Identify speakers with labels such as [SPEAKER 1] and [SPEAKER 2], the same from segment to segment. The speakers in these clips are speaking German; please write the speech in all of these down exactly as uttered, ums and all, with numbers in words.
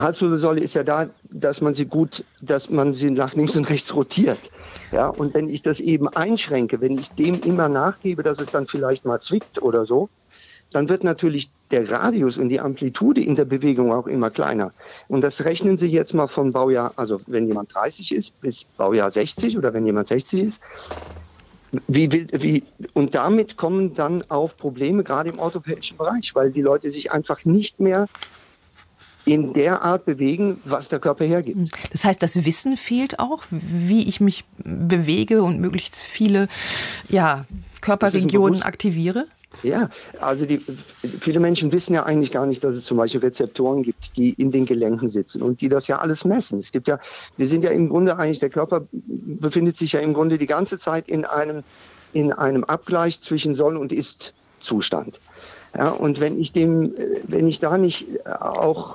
[SPEAKER 1] Halswirbelsäule ist ja da, dass man sie gut, dass man sie nach links und rechts rotiert. Ja, und wenn ich das eben einschränke, wenn ich dem immer nachgebe, dass es dann vielleicht mal zwickt oder so, dann wird natürlich der Radius und die Amplitude in der Bewegung auch immer kleiner. Und das rechnen Sie jetzt mal von Baujahr, also wenn jemand dreißig ist, bis Baujahr sechzig oder wenn jemand sechzig ist. Wie, wie, und damit kommen dann auch Probleme, gerade im orthopädischen Bereich, weil die Leute sich einfach nicht mehr in der Art bewegen, was der Körper hergibt.
[SPEAKER 2] Das heißt, das Wissen fehlt auch, wie ich mich bewege und möglichst viele ja, Körperregionen aktiviere?
[SPEAKER 1] Ja, also die, viele Menschen wissen ja eigentlich gar nicht, dass es zum Beispiel Rezeptoren gibt, die in den Gelenken sitzen und die das ja alles messen. Es gibt ja, wir sind ja im Grunde eigentlich, der Körper befindet sich ja im Grunde die ganze Zeit in einem, in einem Abgleich zwischen Soll- und Ist-Zustand. Ja, und wenn ich dem, wenn ich da nicht auch,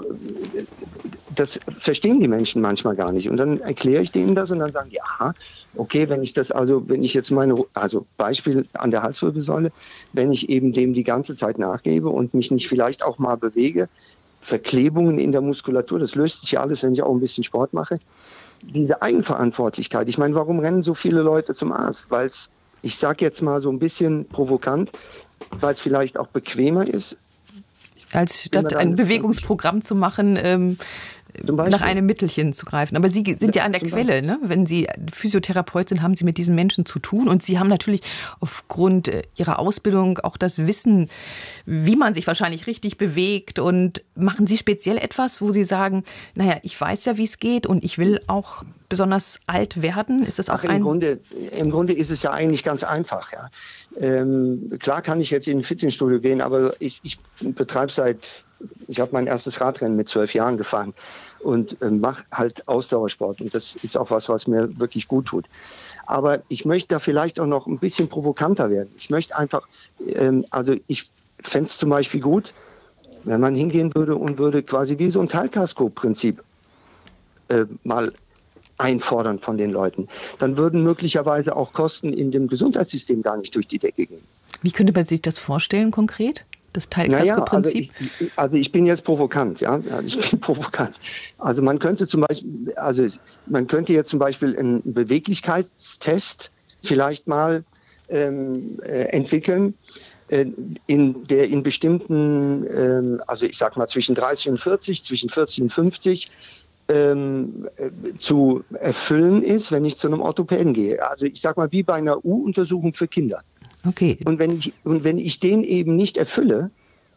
[SPEAKER 1] das verstehen die Menschen manchmal gar nicht. Und dann erkläre ich denen das und dann sagen die, aha, okay, wenn ich das also, wenn ich jetzt meine, also Beispiel an der Halswirbelsäule, wenn ich eben dem die ganze Zeit nachgebe und mich nicht vielleicht auch mal bewege, Verklebungen in der Muskulatur, das löst sich ja alles, wenn ich auch ein bisschen Sport mache. Diese Eigenverantwortlichkeit, ich meine, warum rennen so viele Leute zum Arzt? Weil es, ich sage jetzt mal so ein bisschen provokant, weil es vielleicht auch bequemer ist.
[SPEAKER 2] Als statt ein Bewegungsprogramm zu machen, ähm, nach einem Mittelchen zu greifen. Aber Sie sind ja an der Quelle, ne? Wenn Sie Physiotherapeut sind, haben Sie mit diesen Menschen zu tun. Und Sie haben natürlich aufgrund Ihrer Ausbildung auch das Wissen, wie man sich wahrscheinlich richtig bewegt. Und machen Sie speziell etwas, wo Sie sagen, naja, ich weiß ja, wie es geht und ich will auch besonders alt werden? Ist das auch
[SPEAKER 1] Ach,
[SPEAKER 2] ein...
[SPEAKER 1] Im Grunde, im Grunde ist es ja eigentlich ganz einfach. Ja. Ähm, klar kann ich jetzt in ein Fitnessstudio gehen, aber ich, ich betreibe seit, ich habe mein erstes Radrennen mit zwölf Jahren gefahren und äh, mache halt Ausdauersport. Und das ist auch was, was mir wirklich gut tut. Aber ich möchte da vielleicht auch noch ein bisschen provokanter werden. Ich möchte einfach, ähm, also ich fände es zum Beispiel gut, wenn man hingehen würde und würde quasi wie so ein Teilkasko-Prinzip äh, mal einfordern von den Leuten. Dann würden möglicherweise auch Kosten in dem Gesundheitssystem gar nicht durch die Decke gehen.
[SPEAKER 2] Wie könnte man sich das vorstellen konkret? Das Teilkasko-Prinzip?
[SPEAKER 1] Naja, also, ich, also ich bin jetzt provokant, ja. Ich bin provokant. Also man könnte zum Beispiel, also man könnte jetzt zum Beispiel einen Beweglichkeitstest vielleicht mal ähm, äh, entwickeln, äh, in der in bestimmten, ähm, also ich sag mal zwischen dreißig und vierzig, zwischen vierzig und fünfzig Ähm, zu erfüllen ist, wenn ich zu einem Orthopäden gehe. Also ich sag mal, wie bei einer U-Untersuchung für Kinder.
[SPEAKER 2] Okay.
[SPEAKER 1] Und wenn ich, und wenn ich den eben nicht erfülle,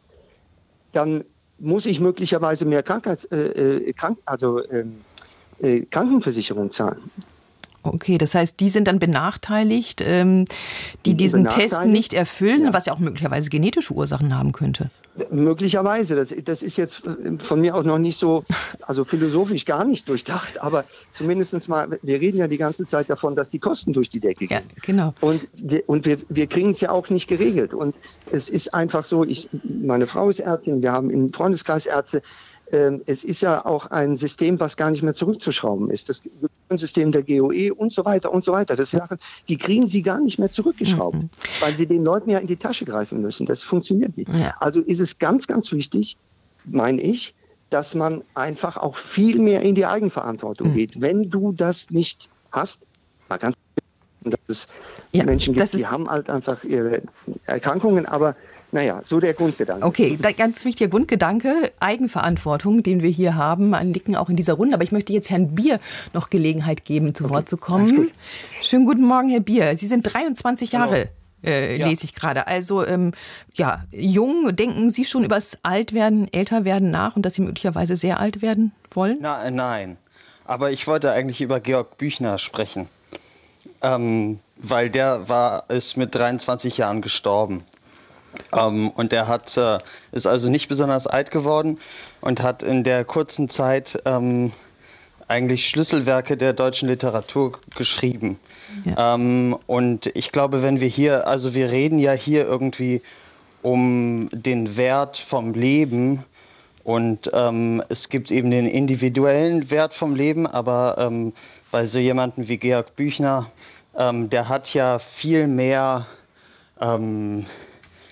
[SPEAKER 1] dann muss ich möglicherweise mehr Krankheits, äh, Krank, also, äh, Krankenversicherung zahlen.
[SPEAKER 2] Okay, das heißt, die sind dann benachteiligt, ähm, die, die diesen Test nicht erfüllen, ja. Was ja auch möglicherweise genetische Ursachen haben könnte.
[SPEAKER 1] Möglicherweise. Das, das ist jetzt von mir auch noch nicht so, also philosophisch gar nicht durchdacht, aber zumindest mal, wir reden ja die ganze Zeit davon, dass die Kosten durch die Decke gehen.
[SPEAKER 2] Ja, genau.
[SPEAKER 1] Und wir, und wir, wir kriegen es ja auch nicht geregelt. Und es ist einfach so, ich, meine Frau ist Ärztin, wir haben im Freundeskreis Ärzte. Ähm, es ist ja auch ein System, was gar nicht mehr zurückzuschrauben ist. Das System der G O E und so weiter und so weiter. Das Sachen, die kriegen sie gar nicht mehr zurückgeschraubt, mhm. weil sie den Leuten ja in die Tasche greifen müssen. Das funktioniert nicht. Ja. Also ist es ganz, ganz wichtig, meine ich, dass man einfach auch viel mehr in die Eigenverantwortung mhm. geht. Wenn du das nicht hast, mal ganz dass es ja, Menschen gibt, die haben halt einfach ihre Erkrankungen, aber naja, so der Grundgedanke.
[SPEAKER 2] Okay, ganz wichtiger Grundgedanke, Eigenverantwortung, den wir hier haben, ein Nicken auch in dieser Runde. Aber ich möchte jetzt Herrn Bier noch Gelegenheit geben, zu okay. Wort zu kommen. Schönen guten Morgen, Herr Bier. Sie sind dreiundzwanzig Jahre, äh, ja. lese ich gerade. Also ähm, ja, jung, denken Sie schon über das Altwerden, Älterwerden nach und dass Sie möglicherweise sehr alt werden wollen?
[SPEAKER 3] Na, nein, aber ich wollte eigentlich über Georg Büchner sprechen. Ähm, weil der war, ist mit dreiundzwanzig Jahren gestorben. Ähm, und der hat, äh, ist also nicht besonders alt geworden und hat in der kurzen Zeit ähm, eigentlich Schlüsselwerke der deutschen Literatur geschrieben. Ja. Ähm, und ich glaube, wenn wir hier, also wir reden ja hier irgendwie um den Wert vom Leben und ähm, es gibt eben den individuellen Wert vom Leben, aber ähm, bei so jemanden wie Georg Büchner, ähm, der hat ja viel mehr... Ähm,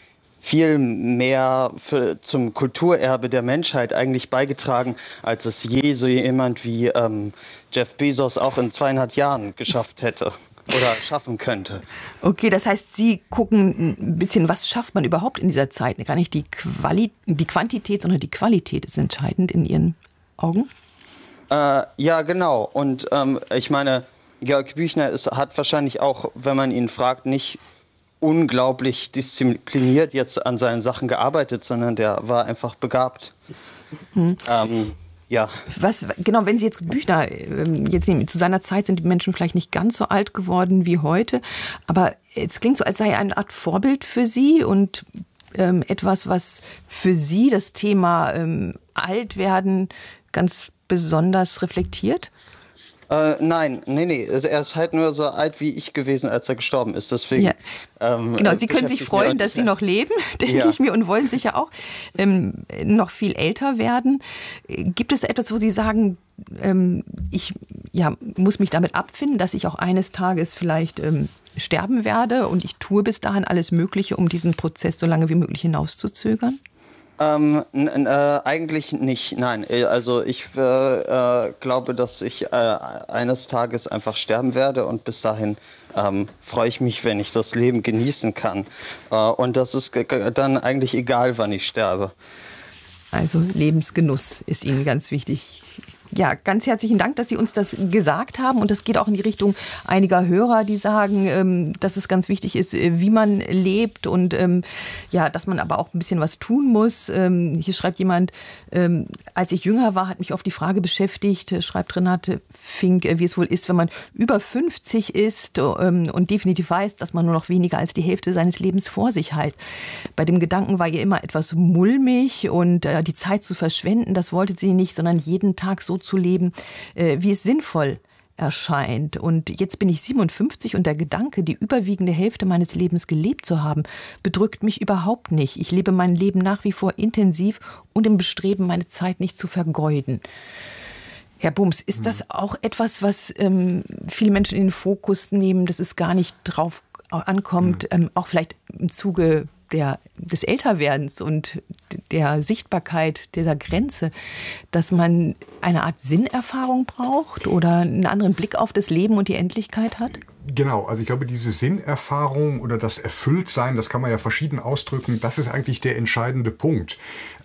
[SPEAKER 3] viel mehr für, zum Kulturerbe der Menschheit eigentlich beigetragen, als es je so jemand wie ähm, Jeff Bezos auch in zweieinhalb Jahren geschafft hätte oder schaffen könnte.
[SPEAKER 2] Okay, das heißt, Sie gucken ein bisschen, was schafft man überhaupt in dieser Zeit? Gar nicht die, Quali- die Quantität, sondern die Qualität ist entscheidend in Ihren Augen?
[SPEAKER 3] Äh, ja, genau. Und ähm, ich meine, Georg Büchner ist, hat wahrscheinlich auch, wenn man ihn fragt, nicht unglaublich diszipliniert jetzt an seinen Sachen gearbeitet, sondern der war einfach begabt. Mhm. Ähm, ja.
[SPEAKER 2] Was, genau, wenn Sie jetzt Büchner jetzt nehmen, zu seiner Zeit sind die Menschen vielleicht nicht ganz so alt geworden wie heute, aber es klingt so, als sei er eine Art Vorbild für Sie und ähm, etwas, was für Sie das Thema ähm, Altwerden ganz besonders reflektiert?
[SPEAKER 3] Äh, nein, nee, nee. Er ist halt nur so alt wie ich gewesen, als er gestorben ist. Deswegen. Ja.
[SPEAKER 2] Ähm, genau, Sie können sich freuen, dass Sie noch leben, denke ja. ich mir, und wollen sicher auch ähm, noch viel älter werden. Gibt es etwas, wo Sie sagen, ähm, ich ja, muss mich damit abfinden, dass ich auch eines Tages vielleicht ähm, sterben werde und ich tue bis dahin alles Mögliche, um diesen Prozess so lange wie möglich hinauszuzögern?
[SPEAKER 3] Ähm, n- n- äh, eigentlich nicht, nein. Also ich äh, äh, glaube, dass ich äh, eines Tages einfach sterben werde und bis dahin ähm, freue ich mich, wenn ich das Leben genießen kann. Äh, und das ist g- dann eigentlich egal, wann ich sterbe.
[SPEAKER 2] Also Lebensgenuss ist Ihnen ganz wichtig. Ja, ganz herzlichen Dank, dass Sie uns das gesagt haben. Und das geht auch in die Richtung einiger Hörer, die sagen, dass es ganz wichtig ist, wie man lebt und ja, dass man aber auch ein bisschen was tun muss. Hier schreibt jemand, als ich jünger war, hat mich oft die Frage beschäftigt, schreibt Renate Fink, wie es wohl ist, wenn man über fünfzig ist und definitiv weiß, dass man nur noch weniger als die Hälfte seines Lebens vor sich hat. Bei dem Gedanken war ihr immer etwas mulmig und die Zeit zu verschwenden, das wollte sie nicht, sondern jeden Tag so zu leben, wie es sinnvoll erscheint. Und jetzt bin ich siebenundfünfzig und der Gedanke, die überwiegende Hälfte meines Lebens gelebt zu haben, bedrückt mich überhaupt nicht. Ich lebe mein Leben nach wie vor intensiv und im Bestreben, meine Zeit nicht zu vergeuden. Herr Bums, ist das auch etwas, was ähm, viele Menschen in den Fokus nehmen, dass es gar nicht drauf ankommt, ähm, auch vielleicht im Zuge Der, des Älterwerdens und der Sichtbarkeit dieser Grenze, dass man eine Art Sinnerfahrung braucht oder einen anderen Blick auf das Leben und die Endlichkeit hat?
[SPEAKER 4] Genau, also ich glaube, diese Sinnerfahrung oder das Erfülltsein, das kann man ja verschieden ausdrücken, das ist eigentlich der entscheidende Punkt.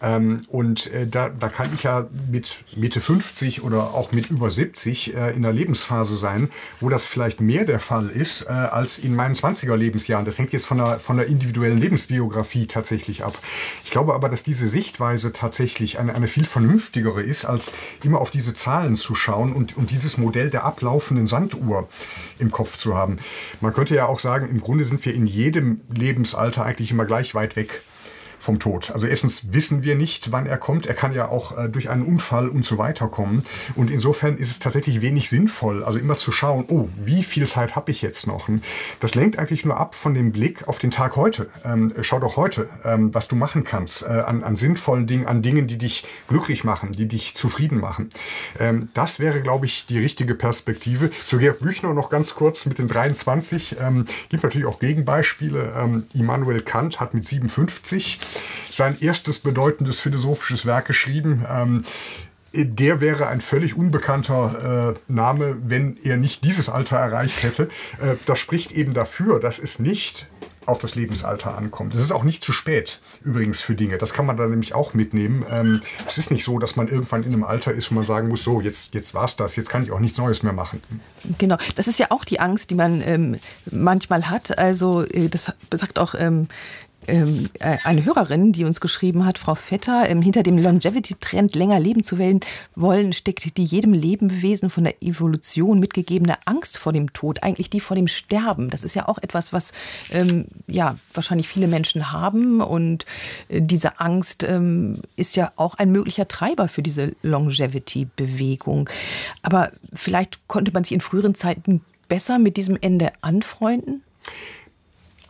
[SPEAKER 4] Und da, da kann ich ja mit Mitte fünfzig oder auch mit über siebzig in einer Lebensphase sein, wo das vielleicht mehr der Fall ist als in meinen zwanziger Lebensjahren. Das hängt jetzt von der, von der individuellen Lebensbiografie tatsächlich ab. Ich glaube aber, dass diese Sichtweise tatsächlich eine, eine viel vernünftigere ist, als immer auf diese Zahlen zu schauen und, und dieses Modell der ablaufenden Sanduhr im Kopf zu haben. Man könnte ja auch sagen, im Grunde sind wir in jedem Lebensalter eigentlich immer gleich weit weg vom Tod. Also erstens wissen wir nicht, wann er kommt. Er kann ja auch äh, durch einen Unfall und so weiter kommen. Und insofern ist es tatsächlich wenig sinnvoll, also immer zu schauen, oh, wie viel Zeit habe ich jetzt noch? Das lenkt eigentlich nur ab von dem Blick auf den Tag heute. Ähm, schau doch heute, ähm, was du machen kannst, äh, an, an sinnvollen Dingen, an Dingen, die dich glücklich machen, die dich zufrieden machen. Ähm, das wäre, glaube ich, die richtige Perspektive. Zu Georg Büchner noch ganz kurz mit den dreiundzwanzig. Ähm, gibt natürlich auch Gegenbeispiele. Ähm, Immanuel Kant hat mit siebenundfünfzig sein erstes bedeutendes philosophisches Werk geschrieben. Ähm, der wäre ein völlig unbekannter äh, Name, wenn er nicht dieses Alter erreicht hätte. Äh, das spricht eben dafür, dass es nicht auf das Lebensalter ankommt. Es ist auch nicht zu spät, übrigens, für Dinge. Das kann man da nämlich auch mitnehmen. Ähm, es ist nicht so, dass man irgendwann in einem Alter ist, wo man sagen muss, so, jetzt, jetzt war's das, jetzt kann ich auch nichts Neues mehr machen.
[SPEAKER 2] Genau, das ist ja auch die Angst, die man ähm, manchmal hat. Also das sagt auch ähm, Ähm, eine Hörerin, die uns geschrieben hat, Frau Vetter, ähm, hinter dem Longevity-Trend länger leben zu wollen, steckt die jedem Lebewesen von der Evolution mitgegebene Angst vor dem Tod, eigentlich die vor dem Sterben. Das ist ja auch etwas, was ähm, ja wahrscheinlich viele Menschen haben und äh, diese Angst ähm, ist ja auch ein möglicher Treiber für diese Longevity-Bewegung. Aber vielleicht konnte man sich in früheren Zeiten besser mit diesem Ende anfreunden?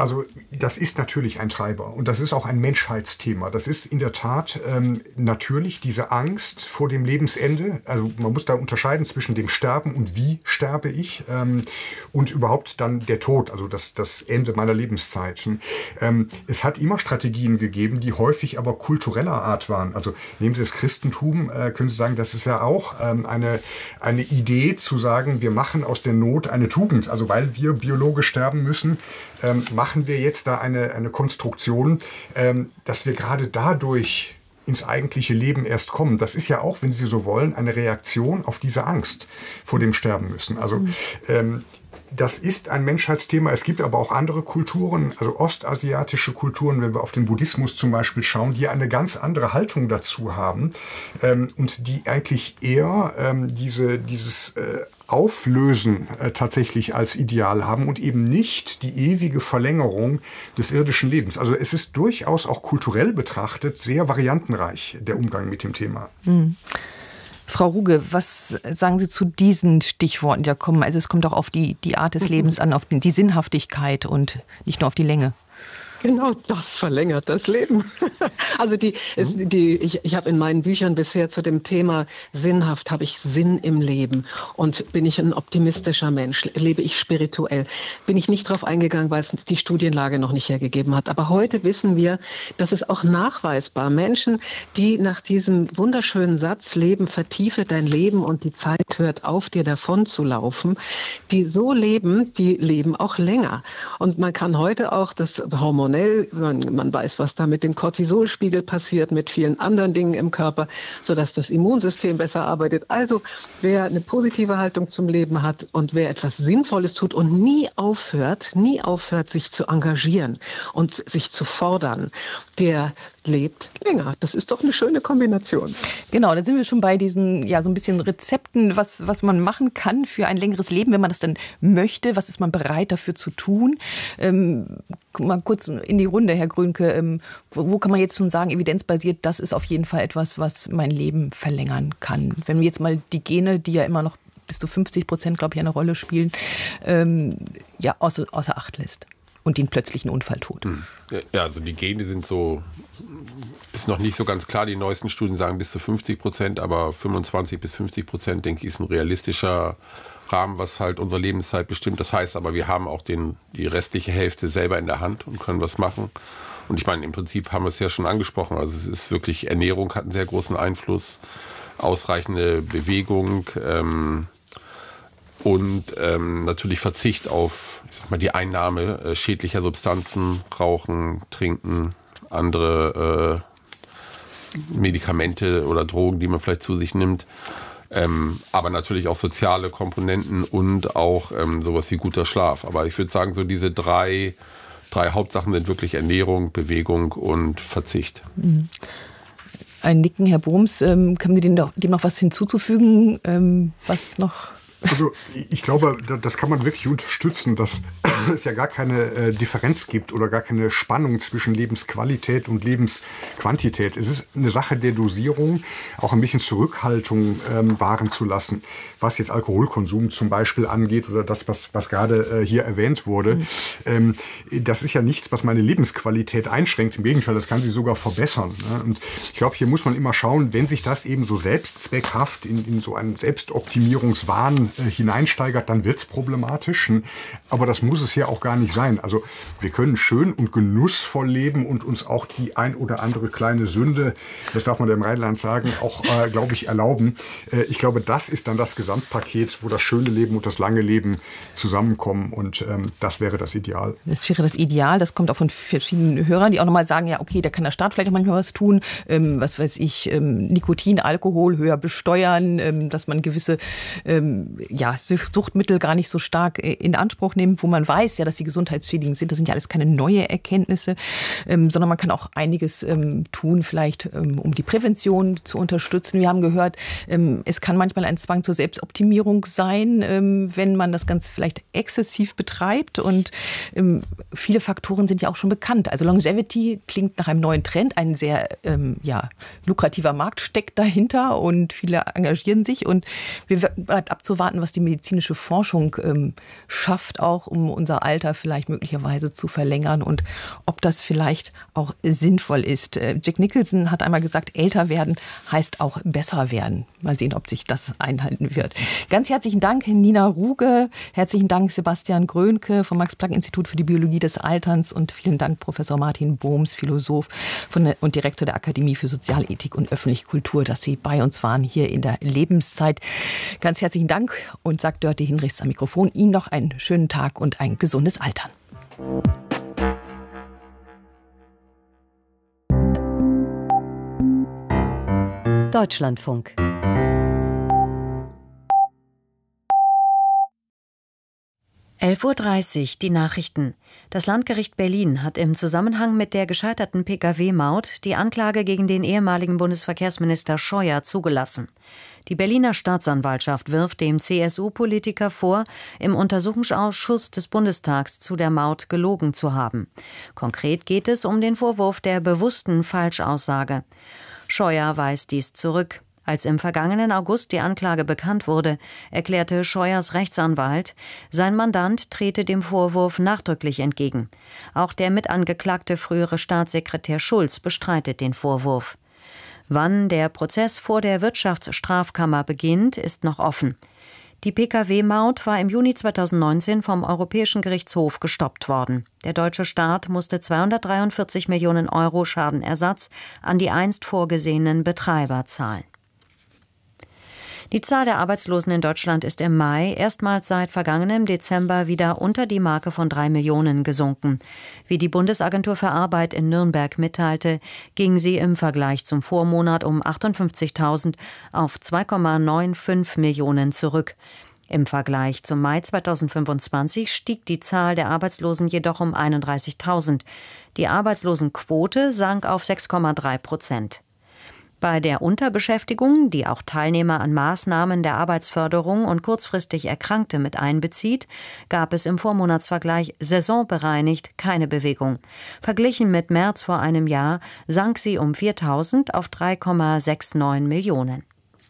[SPEAKER 4] Also das ist natürlich ein Treiber und das ist auch ein Menschheitsthema. Das ist in der Tat ähm, natürlich diese Angst vor dem Lebensende. Also man muss da unterscheiden zwischen dem Sterben und wie sterbe ich ähm, und überhaupt dann der Tod, also das, das Ende meiner Lebenszeit. Ähm, es hat immer Strategien gegeben, die häufig aber kultureller Art waren. Also nehmen Sie das Christentum, äh, können Sie sagen, das ist ja auch ähm, eine, eine Idee zu sagen, wir machen aus der Not eine Tugend. Also weil wir biologisch sterben müssen, ähm, machen wir jetzt da eine, eine Konstruktion, ähm, dass wir gerade dadurch ins eigentliche Leben erst kommen. Das ist ja auch, wenn Sie so wollen, eine Reaktion auf diese Angst vor dem Sterben müssen. Also mhm. ähm, das ist ein Menschheitsthema. Es gibt aber auch andere Kulturen, also ostasiatische Kulturen, wenn wir auf den Buddhismus zum Beispiel schauen, die eine ganz andere Haltung dazu haben ähm, und die eigentlich eher ähm, diese, dieses äh, Auflösen äh, tatsächlich als Ideal haben und eben nicht die ewige Verlängerung des irdischen Lebens. Also es ist durchaus auch kulturell betrachtet sehr variantenreich, der Umgang mit dem Thema.
[SPEAKER 2] Mhm. Frau Ruge, was sagen Sie zu diesen Stichworten, die da kommen? Also es kommt auch auf die, die Art des Lebens an, auf die Sinnhaftigkeit und nicht nur auf die Länge.
[SPEAKER 5] Genau, das verlängert das Leben. Also die, es, die, ich, ich habe in meinen Büchern bisher zu dem Thema sinnhaft, habe ich Sinn im Leben und bin ich ein optimistischer Mensch, lebe ich spirituell, bin ich nicht drauf eingegangen, weil es die Studienlage noch nicht hergegeben hat. Aber heute wissen wir, dass es auch nachweisbar Menschen, die nach diesem wunderschönen Satz Leben vertiefe dein Leben und die Zeit hört auf, dir davon zu laufen, die so leben, die leben auch länger. Und man kann heute auch das Hormon Man, man weiß, was da mit dem Cortisolspiegel passiert, mit vielen anderen Dingen im Körper, sodass das Immunsystem besser arbeitet. Also wer eine positive Haltung zum Leben hat und wer etwas Sinnvolles tut und nie aufhört, nie aufhört, sich zu engagieren und sich zu fordern, der lebt länger. Das ist doch eine schöne Kombination.
[SPEAKER 2] Genau, da sind wir schon bei diesen, ja, so ein bisschen Rezepten, was, was man machen kann für ein längeres Leben, wenn man das dann möchte. Was ist man bereit dafür zu tun? Ähm, mal kurz in die Runde, Herr Grünke. Ähm, wo, wo kann man jetzt schon sagen, evidenzbasiert, das ist auf jeden Fall etwas, was mein Leben verlängern kann? Wenn wir jetzt mal die Gene, die ja immer noch bis zu fünfzig Prozent, glaube ich, eine Rolle spielen, ähm, ja, außer, außer Acht lässt. Und den plötzlichen Unfalltod.
[SPEAKER 6] Ja, also die Gene sind so, ist noch nicht so ganz klar. Die neuesten Studien sagen bis zu fünfzig Prozent, aber fünfundzwanzig bis fünfzig Prozent, denke ich, ist ein realistischer Rahmen, was halt unsere Lebenszeit bestimmt. Das heißt aber, wir haben auch den, die restliche Hälfte selber in der Hand und können was machen. Und ich meine, im Prinzip haben wir es ja schon angesprochen. Also es ist wirklich, Ernährung hat einen sehr großen Einfluss, ausreichende Bewegung, ähm, und ähm, natürlich Verzicht auf, ich sag mal, die Einnahme äh, schädlicher Substanzen, Rauchen, Trinken, andere äh, Medikamente oder Drogen, die man vielleicht zu sich nimmt. Ähm, aber natürlich auch soziale Komponenten und auch ähm, sowas wie guter Schlaf. Aber ich würde sagen, so diese drei, drei Hauptsachen sind wirklich Ernährung, Bewegung und Verzicht.
[SPEAKER 2] Mhm. Ein Nicken, Herr Broms. Ähm, können Sie dem noch, dem noch was hinzuzufügen, ähm, was noch...
[SPEAKER 4] Also ich glaube, das kann man wirklich unterstützen, dass es ja gar keine äh, Differenz gibt oder gar keine Spannung zwischen Lebensqualität und Lebensquantität. Es ist eine Sache der Dosierung, auch ein bisschen Zurückhaltung ähm, wahren zu lassen, was jetzt Alkoholkonsum zum Beispiel angeht oder das, was, was gerade äh, hier erwähnt wurde. Mhm. Ähm, das ist ja nichts, was meine Lebensqualität einschränkt. Im Gegenteil, das kann sie sogar verbessern. Ne? Und ich glaube, hier muss man immer schauen, wenn sich das eben so selbstzweckhaft in, in so einen Selbstoptimierungswahn hineinsteigert, dann wird es problematisch. Aber das muss es ja auch gar nicht sein. Also wir können schön und genussvoll leben und uns auch die ein oder andere kleine Sünde, das darf man dem Rheinland sagen, auch, äh, glaube ich, erlauben. Äh, ich glaube, das ist dann das Gesamtpaket, wo das schöne Leben und das lange Leben zusammenkommen. Und ähm, das wäre das Ideal.
[SPEAKER 2] Das wäre das Ideal. Das kommt auch von verschiedenen Hörern, die auch nochmal sagen, ja, okay, da kann der Staat vielleicht auch manchmal was tun. Ähm, was weiß ich, ähm, Nikotin, Alkohol höher besteuern, ähm, dass man gewisse ähm, ja, Suchtmittel gar nicht so stark in Anspruch nimmt, wo man weiß ja, dass sie gesundheitsschädigend sind. Das sind ja alles keine neue Erkenntnisse, ähm, sondern man kann auch einiges ähm, tun, vielleicht ähm, um die Prävention zu unterstützen. Wir haben gehört, ähm, es kann manchmal ein Zwang zur Selbstoptimierung sein, ähm, wenn man das Ganze vielleicht exzessiv betreibt. Und ähm, viele Faktoren sind ja auch schon bekannt. Also Longevity klingt nach einem neuen Trend. Ein sehr ähm, ja, lukrativer Markt steckt dahinter und viele engagieren sich. Und wir bleibt abzuwarten, was die medizinische Forschung ähm, schafft, auch um unser unser Alter vielleicht möglicherweise zu verlängern und ob das vielleicht auch sinnvoll ist. Jack Nicholson hat einmal gesagt, älter werden heißt auch besser werden. Mal sehen, ob sich das einhalten wird. Ganz herzlichen Dank, Nina Ruge. Herzlichen Dank, Sebastian Grönke vom Max-Planck-Institut für die Biologie des Alterns und vielen Dank, Professor Martin Bohms, Philosoph von der, und Direktor der Akademie für Sozialethik und öffentliche Kultur, dass Sie bei uns waren hier in der Lebenszeit. Ganz herzlichen Dank und sagt Dörte Hinrichs am Mikrofon. Ihnen noch einen schönen Tag und ein gesundes Altern.
[SPEAKER 7] Deutschlandfunk. elf Uhr dreißig, die Nachrichten. Das Landgericht Berlin hat im Zusammenhang mit der gescheiterten P K W-Maut die Anklage gegen den ehemaligen Bundesverkehrsminister Scheuer zugelassen. Die Berliner Staatsanwaltschaft wirft dem C S U-Politiker vor, im Untersuchungsausschuss des Bundestags zu der Maut gelogen zu haben. Konkret geht es um den Vorwurf der bewussten Falschaussage. Scheuer weist dies zurück. Als im vergangenen August die Anklage bekannt wurde, erklärte Scheuers Rechtsanwalt, sein Mandant trete dem Vorwurf nachdrücklich entgegen. Auch der mitangeklagte frühere Staatssekretär Schulz bestreitet den Vorwurf. Wann der Prozess vor der Wirtschaftsstrafkammer beginnt, ist noch offen. Die P K W-Maut war im Juni zweitausendneunzehn vom Europäischen Gerichtshof gestoppt worden. Der deutsche Staat musste zweihundertdreiundvierzig Millionen Euro Schadenersatz an die einst vorgesehenen Betreiber zahlen. Die Zahl der Arbeitslosen in Deutschland ist im Mai erstmals seit vergangenem Dezember wieder unter die Marke von drei Millionen gesunken. Wie die Bundesagentur für Arbeit in Nürnberg mitteilte, ging sie im Vergleich zum Vormonat um achtundfünfzigtausend auf zwei Komma fünfundneunzig Millionen zurück. Im Vergleich zum Mai zweitausendfünfundzwanzig stieg die Zahl der Arbeitslosen jedoch um einunddreißigtausend. Die Arbeitslosenquote sank auf sechs Komma drei Prozent. Bei der Unterbeschäftigung, die auch Teilnehmer an Maßnahmen der Arbeitsförderung und kurzfristig Erkrankte mit einbezieht, gab es im Vormonatsvergleich saisonbereinigt keine Bewegung. Verglichen mit März vor einem Jahr sank sie um viertausend auf drei Komma neunundsechzig Millionen.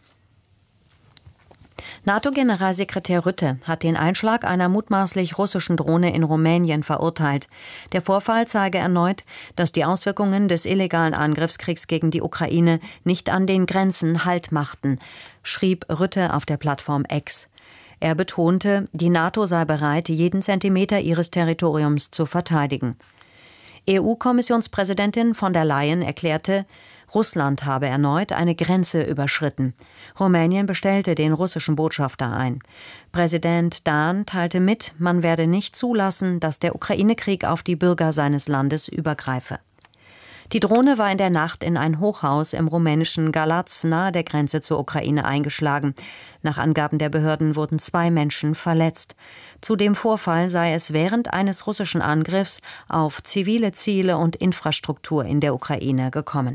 [SPEAKER 7] NATO-Generalsekretär Rutte hat den Einschlag einer mutmaßlich russischen Drohne in Rumänien verurteilt. Der Vorfall zeige erneut, dass die Auswirkungen des illegalen Angriffskriegs gegen die Ukraine nicht an den Grenzen Halt machten, schrieb Rutte auf der Plattform X. Er betonte, die NATO sei bereit, jeden Zentimeter ihres Territoriums zu verteidigen. E U-Kommissionspräsidentin von der Leyen erklärte, Russland habe erneut eine Grenze überschritten. Rumänien bestellte den russischen Botschafter ein. Präsident Dahn teilte mit, man werde nicht zulassen, dass der Ukraine-Krieg auf die Bürger seines Landes übergreife. Die Drohne war in der Nacht in ein Hochhaus im rumänischen Galați nahe der Grenze zur Ukraine eingeschlagen. Nach Angaben der Behörden wurden zwei Menschen verletzt. Zu dem Vorfall sei es während eines russischen Angriffs auf zivile Ziele und Infrastruktur in der Ukraine gekommen.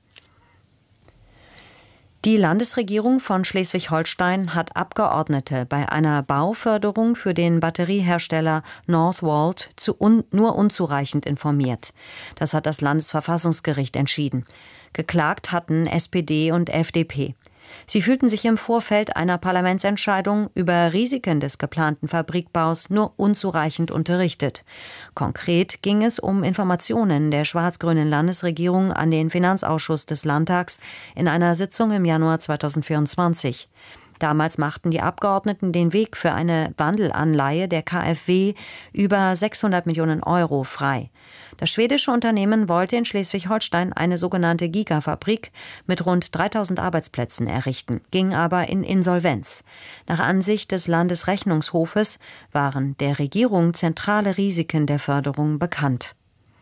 [SPEAKER 7] Die Landesregierung von Schleswig-Holstein hat Abgeordnete bei einer Bauförderung für den Batteriehersteller Northvolt zu un- nur unzureichend informiert. Das hat das Landesverfassungsgericht entschieden. Geklagt hatten S P D und F D P. Sie fühlten sich im Vorfeld einer Parlamentsentscheidung über Risiken des geplanten Fabrikbaus nur unzureichend unterrichtet. Konkret ging es um Informationen der schwarz-grünen Landesregierung an den Finanzausschuss des Landtags in einer Sitzung im Januar zweitausendvierundzwanzig. Damals machten die Abgeordneten den Weg für eine Wandelanleihe der K f W über sechshundert Millionen Euro frei. Das schwedische Unternehmen wollte in Schleswig-Holstein eine sogenannte Gigafabrik mit rund dreitausend Arbeitsplätzen errichten, ging aber in Insolvenz. Nach Ansicht des Landesrechnungshofes waren der Regierung zentrale Risiken der Förderung bekannt.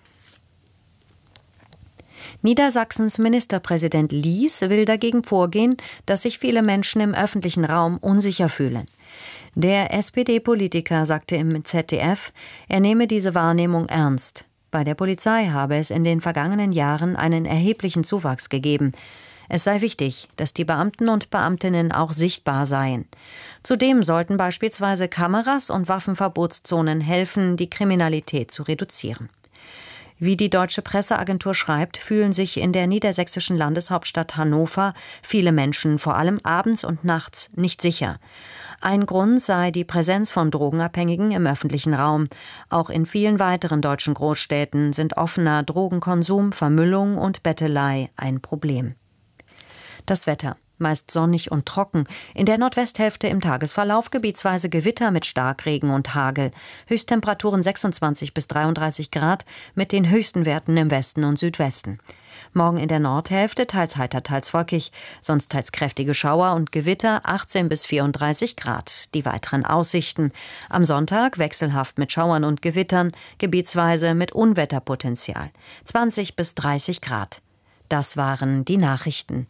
[SPEAKER 7] Niedersachsens Ministerpräsident Lies will dagegen vorgehen, dass sich viele Menschen im öffentlichen Raum unsicher fühlen. Der S P D-Politiker sagte im Z D F, er nehme diese Wahrnehmung ernst. Bei der Polizei habe es in den vergangenen Jahren einen erheblichen Zuwachs gegeben. Es sei wichtig, dass die Beamten und Beamtinnen auch sichtbar seien. Zudem sollten beispielsweise Kameras und Waffenverbotszonen helfen, die Kriminalität zu reduzieren. Wie die deutsche Presseagentur schreibt, fühlen sich in der niedersächsischen Landeshauptstadt Hannover viele Menschen vor allem abends und nachts nicht sicher. Ein Grund sei die Präsenz von Drogenabhängigen im öffentlichen Raum. Auch in vielen weiteren deutschen Großstädten sind offener Drogenkonsum, Vermüllung und Bettelei ein Problem. Das Wetter. Meist sonnig und trocken. In der Nordwesthälfte im Tagesverlauf gebietsweise Gewitter mit Starkregen und Hagel. Höchsttemperaturen sechsundzwanzig bis dreiunddreißig Grad mit den höchsten Werten im Westen und Südwesten. Morgen in der Nordhälfte teils heiter, teils wolkig, sonst teils kräftige Schauer und Gewitter achtzehn bis vierunddreißig Grad. Die weiteren Aussichten. Am Sonntag wechselhaft mit Schauern und Gewittern, gebietsweise mit Unwetterpotenzial. zwanzig bis dreißig Grad. Das waren die Nachrichten.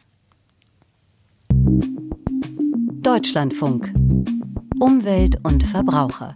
[SPEAKER 8] Deutschlandfunk. Umwelt und Verbraucher.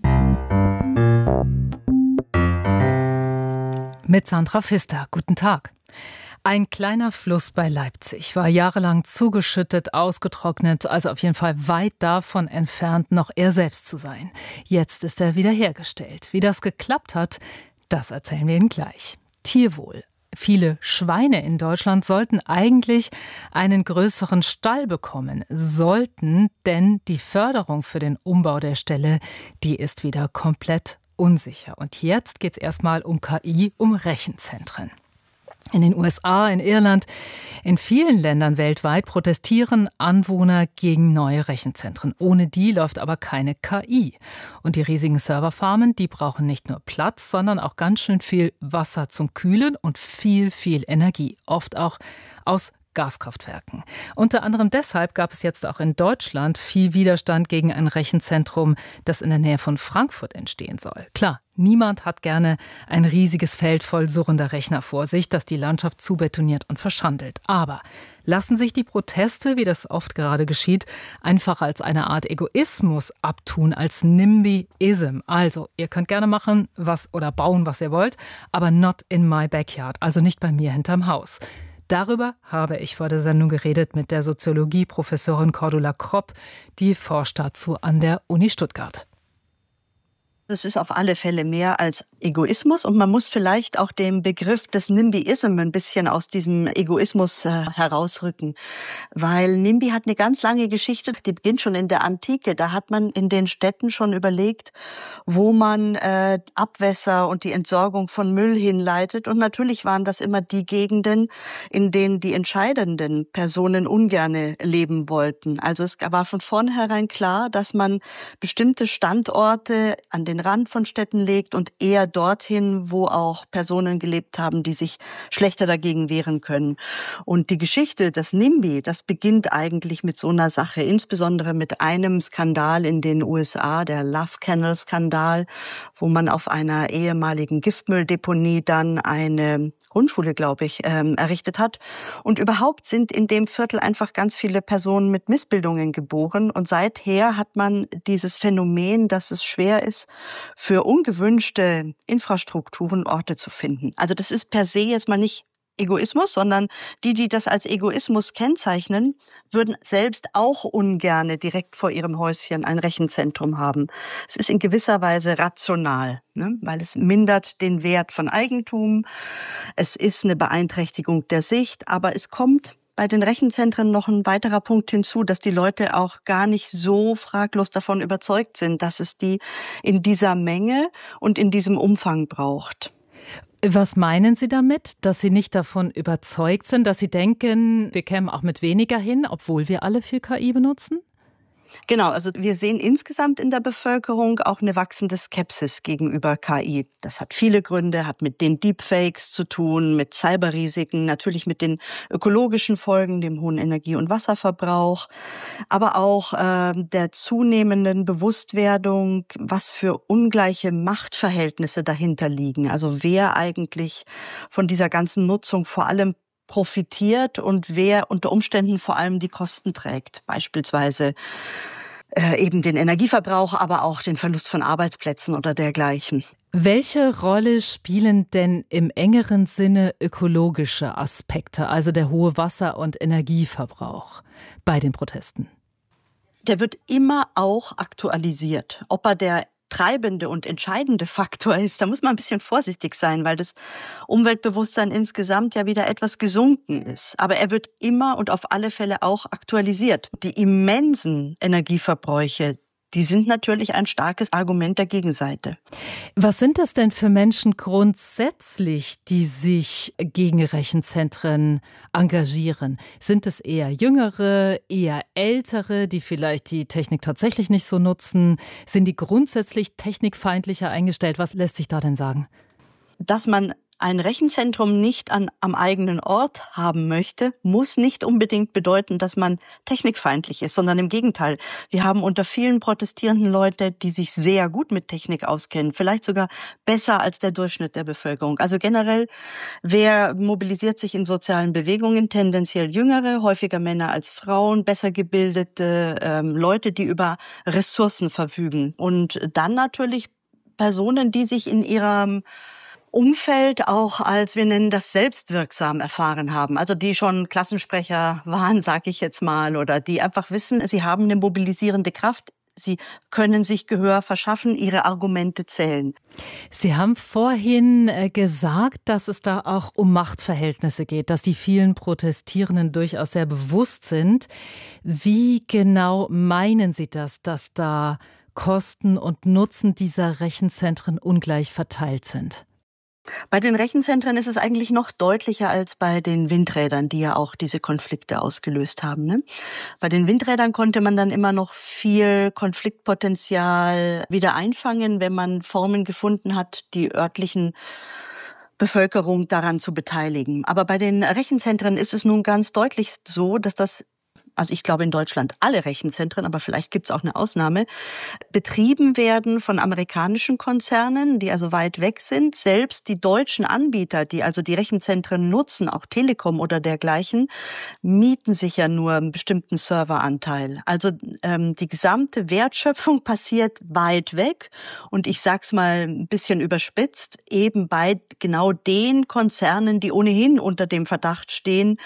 [SPEAKER 9] Mit Sandra Pfister. Guten Tag. Ein kleiner Fluss bei Leipzig war jahrelang zugeschüttet, ausgetrocknet, also auf jeden Fall weit davon entfernt, noch er selbst zu sein. Jetzt ist er wiederhergestellt. Wie das geklappt hat, das erzählen wir Ihnen gleich. Tierwohl. Viele Schweine in Deutschland sollten eigentlich einen größeren Stall bekommen, sollten, denn die Förderung für den Umbau der Ställe, die ist wieder komplett unsicher. Und jetzt geht es erstmal um K I, um Rechenzentren. In den U S A, in Irland, in vielen Ländern weltweit protestieren Anwohner gegen neue Rechenzentren. Ohne die läuft aber keine K I. Und die riesigen Serverfarmen, die brauchen nicht nur Platz, sondern auch ganz schön viel Wasser zum Kühlen und viel, viel Energie. Oft auch aus Gaskraftwerken. Unter anderem deshalb gab es jetzt auch in Deutschland viel Widerstand gegen ein Rechenzentrum, das in der Nähe von Frankfurt entstehen soll. Klar, niemand hat gerne ein riesiges Feld voll surrender Rechner vor sich, das die Landschaft zubetoniert und verschandelt. Aber lassen sich die Proteste, wie das oft gerade geschieht, einfach als eine Art Egoismus abtun, als NIMBYism. Also, ihr könnt gerne machen was oder bauen, was ihr wollt, aber not in my backyard, also nicht bei mir hinterm Haus. Darüber habe ich vor der Sendung geredet mit der Soziologie-Professorin Cordula Kropp, die forscht dazu an der Uni Stuttgart.
[SPEAKER 10] Es ist auf alle Fälle mehr als Egoismus und man muss vielleicht auch den Begriff des NIMBYism ein bisschen aus diesem Egoismus äh, herausrücken, weil NIMBY hat eine ganz lange Geschichte, die beginnt schon in der Antike. Da hat man in den Städten schon überlegt, wo man äh, Abwässer und die Entsorgung von Müll hinleitet, und natürlich waren das immer die Gegenden, in denen die entscheidenden Personen ungerne leben wollten. Also es war von vornherein klar, dass man bestimmte Standorte an den Rand von Städten legt und eher dorthin, wo auch Personen gelebt haben, die sich schlechter dagegen wehren können. Und die Geschichte des NIMBY, das beginnt eigentlich mit so einer Sache, insbesondere mit einem Skandal in den U S A, der Love Canal-Skandal, wo man auf einer ehemaligen Giftmülldeponie dann eine Grundschule, glaube ich, ähm, errichtet hat. Und überhaupt sind in dem Viertel einfach ganz viele Personen mit Missbildungen geboren. Und seither hat man dieses Phänomen, dass es schwer ist, für ungewünschte Infrastrukturen Orte zu finden. Also das ist per se jetzt mal nicht Egoismus, sondern die, die das als Egoismus kennzeichnen, würden selbst auch ungerne direkt vor ihrem Häuschen ein Rechenzentrum haben. Es ist in gewisser Weise rational, ne? Weil es mindert den Wert von Eigentum, es ist eine Beeinträchtigung der Sicht, aber es kommt bei den Rechenzentren noch ein weiterer Punkt hinzu, dass die Leute auch gar nicht so fraglos davon überzeugt sind, dass es die in dieser Menge und in diesem Umfang braucht.
[SPEAKER 9] Was meinen Sie damit, dass Sie nicht davon überzeugt sind, dass Sie denken, wir kämen auch mit weniger hin, obwohl wir alle viel K I benutzen?
[SPEAKER 10] Genau, also wir sehen insgesamt in der Bevölkerung auch eine wachsende Skepsis gegenüber K I. Das hat viele Gründe, hat mit den Deepfakes zu tun, mit Cyberrisiken, natürlich mit den ökologischen Folgen, dem hohen Energie- und Wasserverbrauch, aber auch äh, der zunehmenden Bewusstwerdung, was für ungleiche Machtverhältnisse dahinter liegen. Also wer eigentlich von dieser ganzen Nutzung vor allem profitiert und wer unter Umständen vor allem die Kosten trägt. Beispielsweise äh, eben den Energieverbrauch, aber auch den Verlust von Arbeitsplätzen oder dergleichen.
[SPEAKER 9] Welche Rolle spielen denn im engeren Sinne ökologische Aspekte, also der hohe Wasser- und Energieverbrauch bei den Protesten?
[SPEAKER 10] Der wird immer auch aktualisiert. Ob er der treibende und entscheidende Faktor ist, da muss man ein bisschen vorsichtig sein, weil das Umweltbewusstsein insgesamt ja wieder etwas gesunken ist. Aber er wird immer und auf alle Fälle auch aktualisiert. Die immensen Energieverbräuche, die sind natürlich ein starkes Argument der Gegenseite.
[SPEAKER 9] Was sind das denn für Menschen grundsätzlich, die sich gegen Rechenzentren engagieren? Sind es eher Jüngere, eher Ältere, die vielleicht die Technik tatsächlich nicht so nutzen? Sind die grundsätzlich technikfeindlicher eingestellt? Was lässt sich da denn sagen?
[SPEAKER 10] Dass man ein Rechenzentrum nicht an, am eigenen Ort haben möchte, muss nicht unbedingt bedeuten, dass man technikfeindlich ist, sondern im Gegenteil. Wir haben unter vielen protestierenden Leute, die sich sehr gut mit Technik auskennen, vielleicht sogar besser als der Durchschnitt der Bevölkerung. Also generell, wer mobilisiert sich in sozialen Bewegungen? Tendenziell Jüngere, häufiger Männer als Frauen, besser gebildete ähm, Leute, die über Ressourcen verfügen. Und dann natürlich Personen, die sich in ihrem Umfeld auch als, wir nennen das, selbstwirksam erfahren haben. Also die schon Klassensprecher waren, sage ich jetzt mal, oder die einfach wissen, sie haben eine mobilisierende Kraft. Sie können sich Gehör verschaffen, ihre Argumente zählen.
[SPEAKER 9] Sie haben vorhin gesagt, dass es da auch um Machtverhältnisse geht, dass die vielen Protestierenden durchaus sehr bewusst sind. Wie genau meinen Sie das, dass da Kosten und Nutzen dieser Rechenzentren ungleich verteilt sind?
[SPEAKER 10] Bei den Rechenzentren ist es eigentlich noch deutlicher als bei den Windrädern, die ja auch diese Konflikte ausgelöst haben. Ne? Bei den Windrädern konnte man dann immer noch viel Konfliktpotenzial wieder einfangen, wenn man Formen gefunden hat, die örtlichen Bevölkerung daran zu beteiligen. Aber bei den Rechenzentren ist es nun ganz deutlich so, dass das, also ich glaube in Deutschland alle Rechenzentren, aber vielleicht gibt es auch eine Ausnahme, betrieben werden von amerikanischen Konzernen, die also weit weg sind. Selbst die deutschen Anbieter, die also die Rechenzentren nutzen, auch Telekom oder dergleichen, mieten sich ja nur einen bestimmten Serveranteil. Also ähm, die gesamte Wertschöpfung passiert weit weg und ich sag's mal ein bisschen überspitzt, eben bei genau den Konzernen, die ohnehin unter dem Verdacht stehen,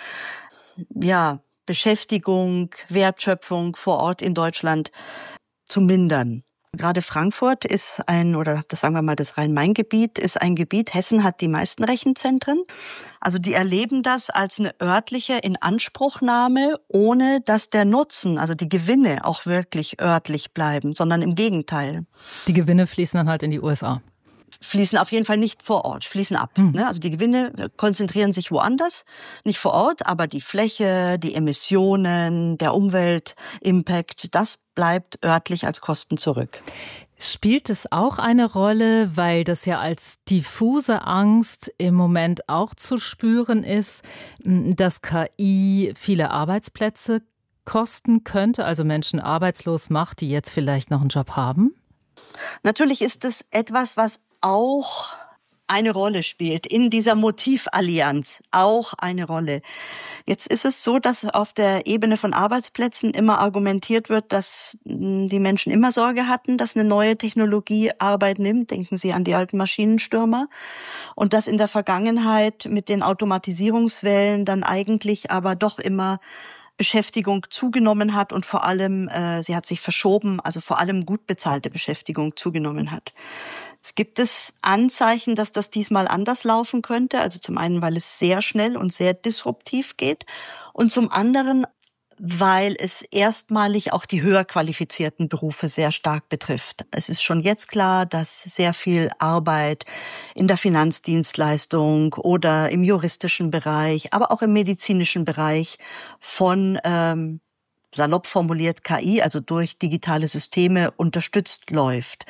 [SPEAKER 10] ja, Beschäftigung, Wertschöpfung vor Ort in Deutschland zu mindern. Gerade Frankfurt ist ein, oder das sagen wir mal das Rhein-Main-Gebiet, ist ein Gebiet, Hessen hat die meisten Rechenzentren. Also die erleben das als eine örtliche Inanspruchnahme, ohne dass der Nutzen, also die Gewinne auch wirklich örtlich bleiben, sondern im Gegenteil.
[SPEAKER 9] Die Gewinne fließen dann halt in die U S A.
[SPEAKER 10] Fließen auf jeden Fall nicht vor Ort, fließen ab. Mhm. Ne? Also die Gewinne konzentrieren sich woanders, nicht vor Ort, aber die Fläche, die Emissionen, der Umweltimpact, das bleibt örtlich als Kosten zurück.
[SPEAKER 9] Spielt es auch eine Rolle, weil das ja als diffuse Angst im Moment auch zu spüren ist, dass K I viele Arbeitsplätze kosten könnte, also Menschen arbeitslos macht, die jetzt vielleicht noch einen Job haben?
[SPEAKER 10] Natürlich ist es etwas, was auch eine Rolle spielt, in dieser Motivallianz auch eine Rolle. Jetzt ist es so, dass auf der Ebene von Arbeitsplätzen immer argumentiert wird, dass die Menschen immer Sorge hatten, dass eine neue Technologie Arbeit nimmt. Denken Sie an die alten Maschinenstürmer. Und dass in der Vergangenheit mit den Automatisierungswellen dann eigentlich aber doch immer Beschäftigung zugenommen hat und vor allem, äh, sie hat sich verschoben, also vor allem gut bezahlte Beschäftigung zugenommen hat. Es gibt es Anzeichen, dass das diesmal anders laufen könnte. Also zum einen, weil es sehr schnell und sehr disruptiv geht und zum anderen, weil es erstmalig auch die höher qualifizierten Berufe sehr stark betrifft. Es ist schon jetzt klar, dass sehr viel Arbeit in der Finanzdienstleistung oder im juristischen Bereich, aber auch im medizinischen Bereich von ähm, salopp formuliert K I, also durch digitale Systeme, unterstützt läuft.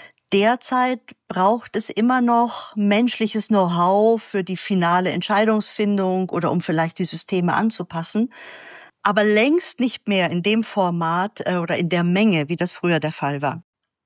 [SPEAKER 10] Derzeit braucht es immer noch menschliches Know-how für die finale Entscheidungsfindung oder um vielleicht die Systeme anzupassen, aber längst nicht mehr in dem Format äh, oder in der Menge, wie das früher der Fall war.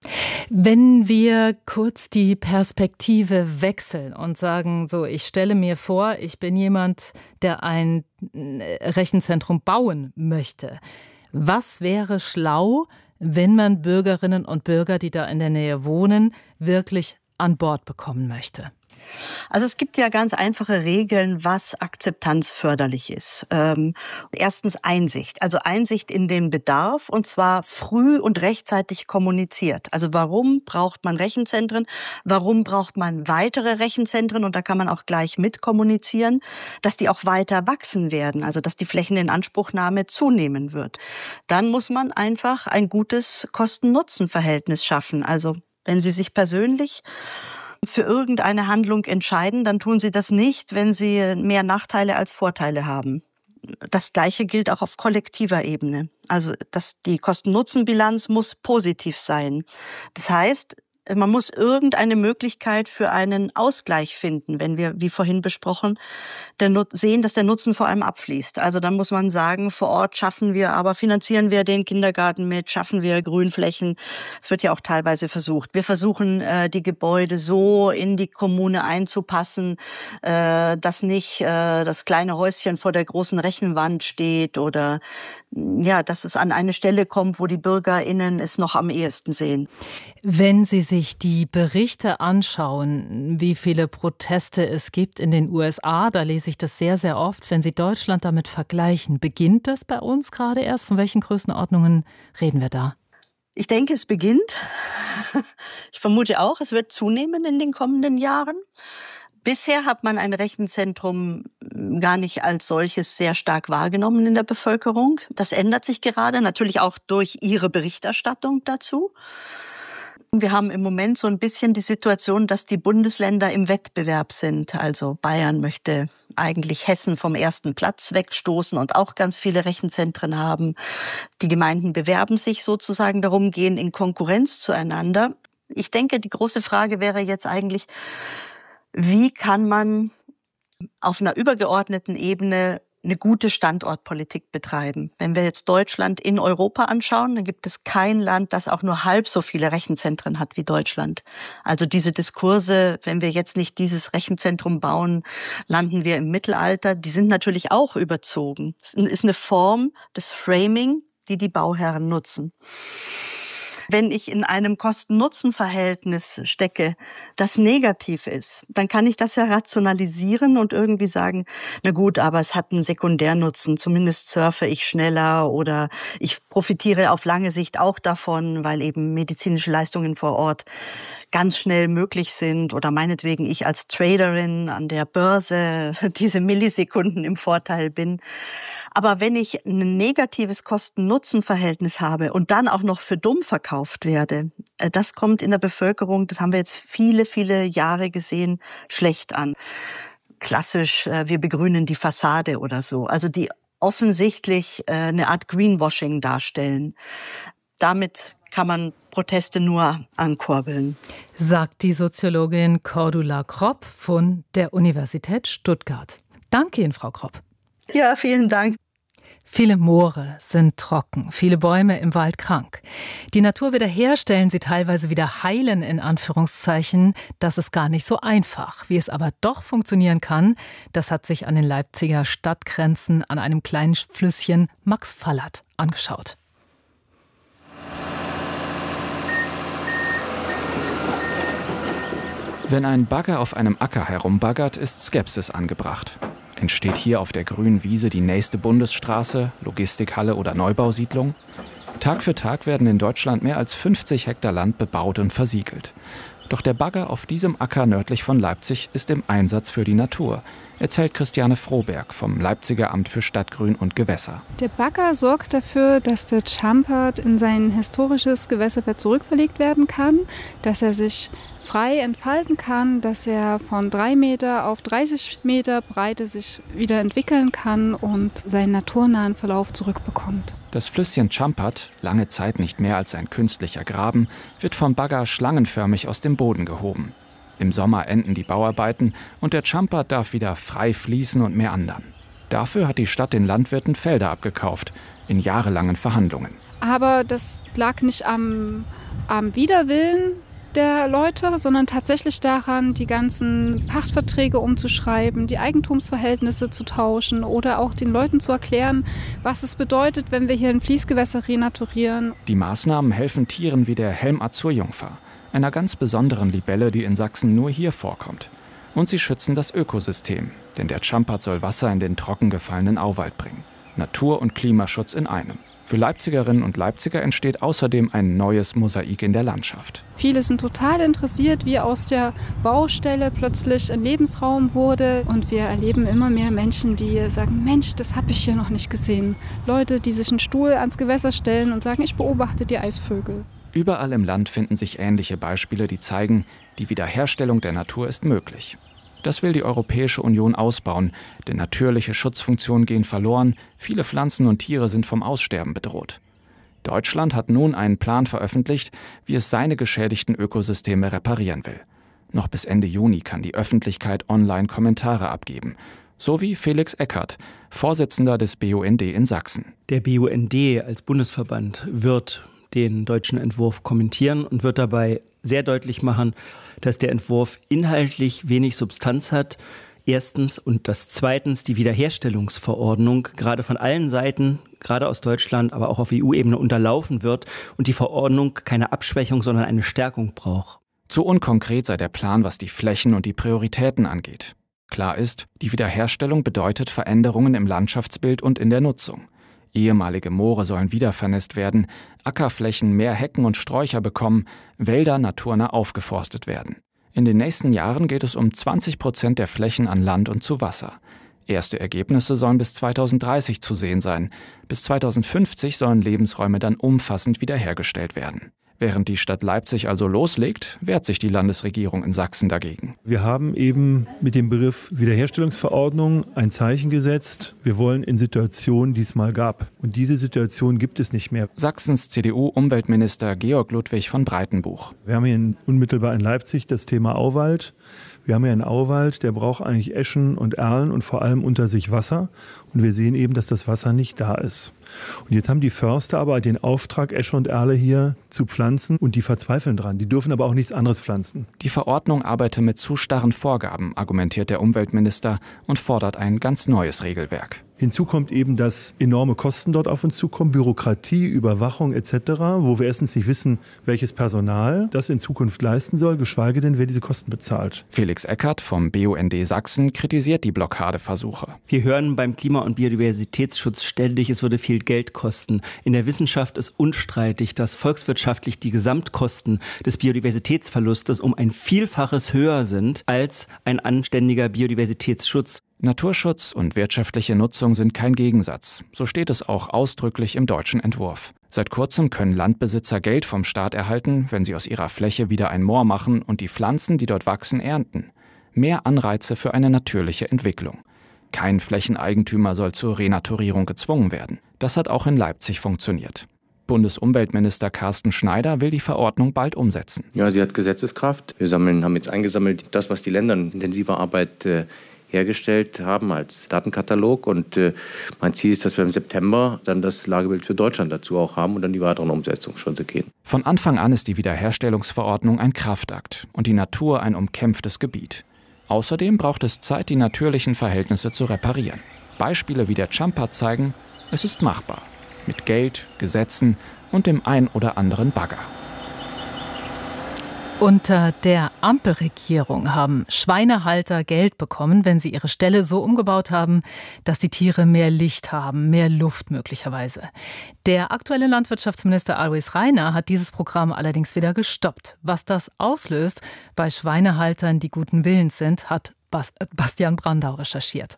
[SPEAKER 9] Wenn wir kurz die Perspektive wechseln und sagen, so, ich stelle mir vor, ich bin jemand, der ein Rechenzentrum bauen möchte. Was wäre schlau, wenn man Bürgerinnen und Bürger, die da in der Nähe wohnen, wirklich an Bord bekommen möchte?
[SPEAKER 10] Also es gibt ja ganz einfache Regeln, was akzeptanzförderlich ist. Ähm, erstens Einsicht, also Einsicht in den Bedarf und zwar früh und rechtzeitig kommuniziert. Also warum braucht man Rechenzentren? Warum braucht man weitere Rechenzentren? Und da kann man auch gleich mit kommunizieren, dass die auch weiter wachsen werden, also dass die Flächeninanspruchnahme zunehmen wird. Dann muss man einfach ein gutes Kosten-Nutzen-Verhältnis schaffen. Also wenn Sie sich persönlich für irgendeine Handlung entscheiden, dann tun Sie das nicht, wenn Sie mehr Nachteile als Vorteile haben. Das Gleiche gilt auch auf kollektiver Ebene. Also das, die Kosten-Nutzen-Bilanz muss positiv sein. Das heißt, man muss irgendeine Möglichkeit für einen Ausgleich finden, wenn wir, wie vorhin besprochen, der Nut- sehen, dass der Nutzen vor allem abfließt. Also dann muss man sagen, vor Ort schaffen wir, aber finanzieren wir den Kindergarten mit, schaffen wir Grünflächen. Es wird ja auch teilweise versucht. Wir versuchen, äh, die Gebäude so in die Kommune einzupassen, äh, dass nicht äh, das kleine Häuschen vor der großen Rechenwand steht oder ja, dass es an eine Stelle kommt, wo die BürgerInnen es noch am ehesten sehen.
[SPEAKER 9] Wenn Sie sich die Berichte anschauen, wie viele Proteste es gibt in den U S A, da lese ich das sehr, sehr oft. Wenn Sie Deutschland damit vergleichen, beginnt das bei uns gerade erst? Von welchen Größenordnungen reden wir da?
[SPEAKER 10] Ich denke, es beginnt. Ich vermute auch, es wird zunehmen in den kommenden Jahren. Bisher hat man ein Rechenzentrum gar nicht als solches sehr stark wahrgenommen in der Bevölkerung. Das ändert sich gerade, natürlich auch durch Ihre Berichterstattung dazu. Wir haben im Moment so ein bisschen die Situation, dass die Bundesländer im Wettbewerb sind. Also Bayern möchte eigentlich Hessen vom ersten Platz wegstoßen und auch ganz viele Rechenzentren haben. Die Gemeinden bewerben sich sozusagen darum, gehen in Konkurrenz zueinander. Ich denke, die große Frage wäre jetzt eigentlich, wie kann man auf einer übergeordneten Ebene eine gute Standortpolitik betreiben? Wenn wir jetzt Deutschland in Europa anschauen, dann gibt es kein Land, das auch nur halb so viele Rechenzentren hat wie Deutschland. Also diese Diskurse, wenn wir jetzt nicht dieses Rechenzentrum bauen, landen wir im Mittelalter, die sind natürlich auch überzogen. Es ist eine Form des Framing, die die Bauherren nutzen. Wenn ich in einem Kosten-Nutzen-Verhältnis stecke, das negativ ist, dann kann ich das ja rationalisieren und irgendwie sagen, na gut, aber es hat einen Sekundärnutzen, zumindest surfe ich schneller oder ich profitiere auf lange Sicht auch davon, weil eben medizinische Leistungen vor Ort ganz schnell möglich sind oder meinetwegen ich als Traderin an der Börse diese Millisekunden im Vorteil bin. Aber wenn ich ein negatives Kosten-Nutzen-Verhältnis habe und dann auch noch für dumm verkauft werde, das kommt in der Bevölkerung, das haben wir jetzt viele, viele Jahre gesehen, schlecht an. Klassisch, wir begrünen die Fassade oder so. Also die offensichtlich eine Art Greenwashing darstellen. Damit kann man Proteste nur ankurbeln.
[SPEAKER 9] Sagt die Soziologin Cordula Kropp von der Universität Stuttgart. Danke Ihnen, Frau Kropp.
[SPEAKER 10] Ja, vielen Dank.
[SPEAKER 9] Viele Moore sind trocken, viele Bäume im Wald krank. Die Natur wiederherstellen, sie teilweise wieder heilen, in Anführungszeichen, das ist gar nicht so einfach. Wie es aber doch funktionieren kann, das hat sich an den Leipziger Stadtgrenzen an einem kleinen Flüsschen Max Fallert angeschaut.
[SPEAKER 11] Wenn ein Bagger auf einem Acker herumbaggert, ist Skepsis angebracht. Entsteht hier auf der grünen Wiese die nächste Bundesstraße, Logistikhalle oder Neubausiedlung? Tag für Tag werden in Deutschland mehr als fünfzig Hektar Land bebaut und versiegelt. Doch der Bagger auf diesem Acker nördlich von Leipzig ist im Einsatz für die Natur, erzählt Christiane Froberg vom Leipziger Amt für Stadtgrün und Gewässer.
[SPEAKER 12] Der Bagger sorgt dafür, dass der Champert in sein historisches Gewässerbett zurückverlegt werden kann, dass er sich frei entfalten kann, dass er von drei Meter auf dreißig Meter Breite sich wieder entwickeln kann und seinen naturnahen Verlauf zurückbekommt.
[SPEAKER 11] Das Flüsschen Champert, lange Zeit nicht mehr als ein künstlicher Graben, wird vom Bagger schlangenförmig aus dem Boden gehoben. Im Sommer enden die Bauarbeiten und der Champert darf wieder frei fließen und meandern. Dafür hat die Stadt den Landwirten Felder abgekauft, in jahrelangen Verhandlungen.
[SPEAKER 12] Aber das lag nicht am, am Widerwillen der Leute, sondern tatsächlich daran, die ganzen Pachtverträge umzuschreiben, die Eigentumsverhältnisse zu tauschen oder auch den Leuten zu erklären, was es bedeutet, wenn wir hier ein Fließgewässer renaturieren.
[SPEAKER 11] Die Maßnahmen helfen Tieren wie der Helm-Azurjungfer, einer ganz besonderen Libelle, die in Sachsen nur hier vorkommt. Und sie schützen das Ökosystem, denn der Champert soll Wasser in den trocken gefallenen Auwald bringen. Natur- und Klimaschutz in einem. Für Leipzigerinnen und Leipziger entsteht außerdem ein neues Mosaik in der Landschaft.
[SPEAKER 12] Viele sind total interessiert, wie aus der Baustelle plötzlich ein Lebensraum wurde. Und wir erleben immer mehr Menschen, die sagen, Mensch, das habe ich hier noch nicht gesehen. Leute, die sich einen Stuhl ans Gewässer stellen und sagen, ich beobachte die Eisvögel.
[SPEAKER 11] Überall im Land finden sich ähnliche Beispiele, die zeigen, die Wiederherstellung der Natur ist möglich. Das will die Europäische Union ausbauen, denn natürliche Schutzfunktionen gehen verloren, viele Pflanzen und Tiere sind vom Aussterben bedroht. Deutschland hat nun einen Plan veröffentlicht, wie es seine geschädigten Ökosysteme reparieren will. Noch bis Ende Juni kann die Öffentlichkeit online Kommentare abgeben. So wie Felix Eckert, Vorsitzender des B U N D in Sachsen.
[SPEAKER 13] Der B U N D als Bundesverband wird den deutschen Entwurf kommentieren und wird dabei sehr deutlich machen, dass der Entwurf inhaltlich wenig Substanz hat. Erstens und das zweitens die Wiederherstellungsverordnung gerade von allen Seiten, gerade aus Deutschland, aber auch auf E U-Ebene unterlaufen wird und die Verordnung keine Abschwächung, sondern eine Stärkung braucht.
[SPEAKER 11] Zu unkonkret sei der Plan, was die Flächen und die Prioritäten angeht. Klar ist, die Wiederherstellung bedeutet Veränderungen im Landschaftsbild und in der Nutzung. Ehemalige Moore sollen wiedervernässt werden, Ackerflächen mehr Hecken und Sträucher bekommen, Wälder naturnah aufgeforstet werden. In den nächsten Jahren geht es um zwanzig Prozent der Flächen an Land und zu Wasser. Erste Ergebnisse sollen bis zweitausenddreißig zu sehen sein. Bis zweitausendfünfzig sollen Lebensräume dann umfassend wiederhergestellt werden. Während die Stadt Leipzig also loslegt, wehrt sich die Landesregierung in Sachsen dagegen.
[SPEAKER 14] Wir haben eben mit dem Begriff Wiederherstellungsverordnung ein Zeichen gesetzt. Wir wollen in Situationen, die es mal gab. Und diese Situation gibt es nicht mehr.
[SPEAKER 11] Sachsens C D U-Umweltminister Georg Ludwig von Breitenbuch.
[SPEAKER 14] Wir haben hier in, unmittelbar in Leipzig das Thema Auwald. Wir haben hier einen Auwald, der braucht eigentlich Eschen und Erlen und vor allem unter sich Wasser. Und wir sehen eben, dass das Wasser nicht da ist. Und jetzt haben die Förster aber den Auftrag, Esche und Erle hier zu pflanzen. Und die verzweifeln dran. Die dürfen aber auch nichts anderes pflanzen.
[SPEAKER 11] Die Verordnung arbeite mit zu starren Vorgaben, argumentiert der Umweltminister und fordert ein ganz neues Regelwerk.
[SPEAKER 14] Hinzu kommt eben, dass enorme Kosten dort auf uns zukommen, Bürokratie, Überwachung et cetera, wo wir erstens nicht wissen, welches Personal das in Zukunft leisten soll, geschweige denn, wer diese Kosten bezahlt.
[SPEAKER 11] Felix Eckert vom B U N D Sachsen kritisiert die Blockadeversuche.
[SPEAKER 13] Wir hören beim Klima- und Biodiversitätsschutz ständig, es würde viel Geld kosten. In der Wissenschaft ist unstreitig, dass volkswirtschaftlich die Gesamtkosten des Biodiversitätsverlustes um ein Vielfaches höher sind als ein anständiger Biodiversitätsschutz.
[SPEAKER 11] Naturschutz und wirtschaftliche Nutzung sind kein Gegensatz. So steht es auch ausdrücklich im deutschen Entwurf. Seit kurzem können Landbesitzer Geld vom Staat erhalten, wenn sie aus ihrer Fläche wieder ein Moor machen und die Pflanzen, die dort wachsen, ernten. Mehr Anreize für eine natürliche Entwicklung. Kein Flächeneigentümer soll zur Renaturierung gezwungen werden. Das hat auch in Leipzig funktioniert. Bundesumweltminister Carsten Schneider will die Verordnung bald umsetzen.
[SPEAKER 15] Ja, sie hat Gesetzeskraft. Wir sammeln, haben jetzt eingesammelt, das, was die Länder in intensiver Arbeit äh, hergestellt haben als Datenkatalog. Und äh, mein Ziel ist, dass wir im September dann das Lagebild für Deutschland dazu auch haben und dann die weiteren Umsetzungsschritte gehen.
[SPEAKER 11] Von Anfang an ist die Wiederherstellungsverordnung ein Kraftakt und die Natur ein umkämpftes Gebiet. Außerdem braucht es Zeit, die natürlichen Verhältnisse zu reparieren. Beispiele wie der Champert zeigen, es ist machbar. Mit Geld, Gesetzen und dem ein oder anderen Bagger.
[SPEAKER 9] Unter der Ampelregierung haben Schweinehalter Geld bekommen, wenn sie ihre Ställe so umgebaut haben, dass die Tiere mehr Licht haben, mehr Luft möglicherweise. Der aktuelle Landwirtschaftsminister Alois Rainer hat dieses Programm allerdings wieder gestoppt. Was das auslöst bei Schweinehaltern, die guten Willens sind, hat Bastian Brandau recherchiert.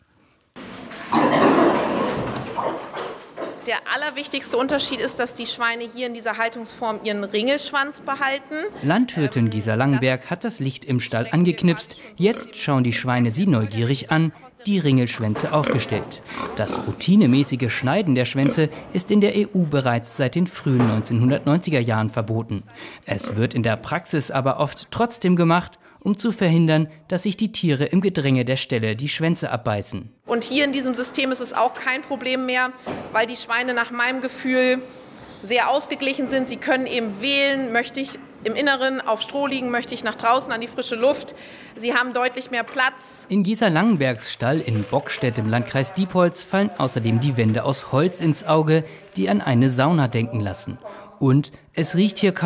[SPEAKER 16] Der allerwichtigste Unterschied ist, dass die Schweine hier in dieser Haltungsform ihren Ringelschwanz behalten.
[SPEAKER 17] Landwirtin Gisa Langenberg hat das Licht im Stall angeknipst. Jetzt schauen die Schweine sie neugierig an, die Ringelschwänze aufgestellt. Das routinemäßige Schneiden der Schwänze ist in der E U bereits seit den frühen neunzehnhundertneunziger Jahren verboten. Es wird in der Praxis aber oft trotzdem gemacht, um zu verhindern, dass sich die Tiere im Gedränge der Ställe die Schwänze abbeißen.
[SPEAKER 16] Und hier in diesem System ist es auch kein Problem mehr, weil die Schweine nach meinem Gefühl sehr ausgeglichen sind. Sie können eben wählen, möchte ich im Inneren auf Stroh liegen, möchte ich nach draußen an die frische Luft. Sie haben deutlich mehr Platz.
[SPEAKER 17] In Gisa Langenbergs Stall in Bockstedt im Landkreis Diepholz fallen außerdem die Wände aus Holz ins Auge, die an eine Sauna denken lassen. Und es riecht hier kaum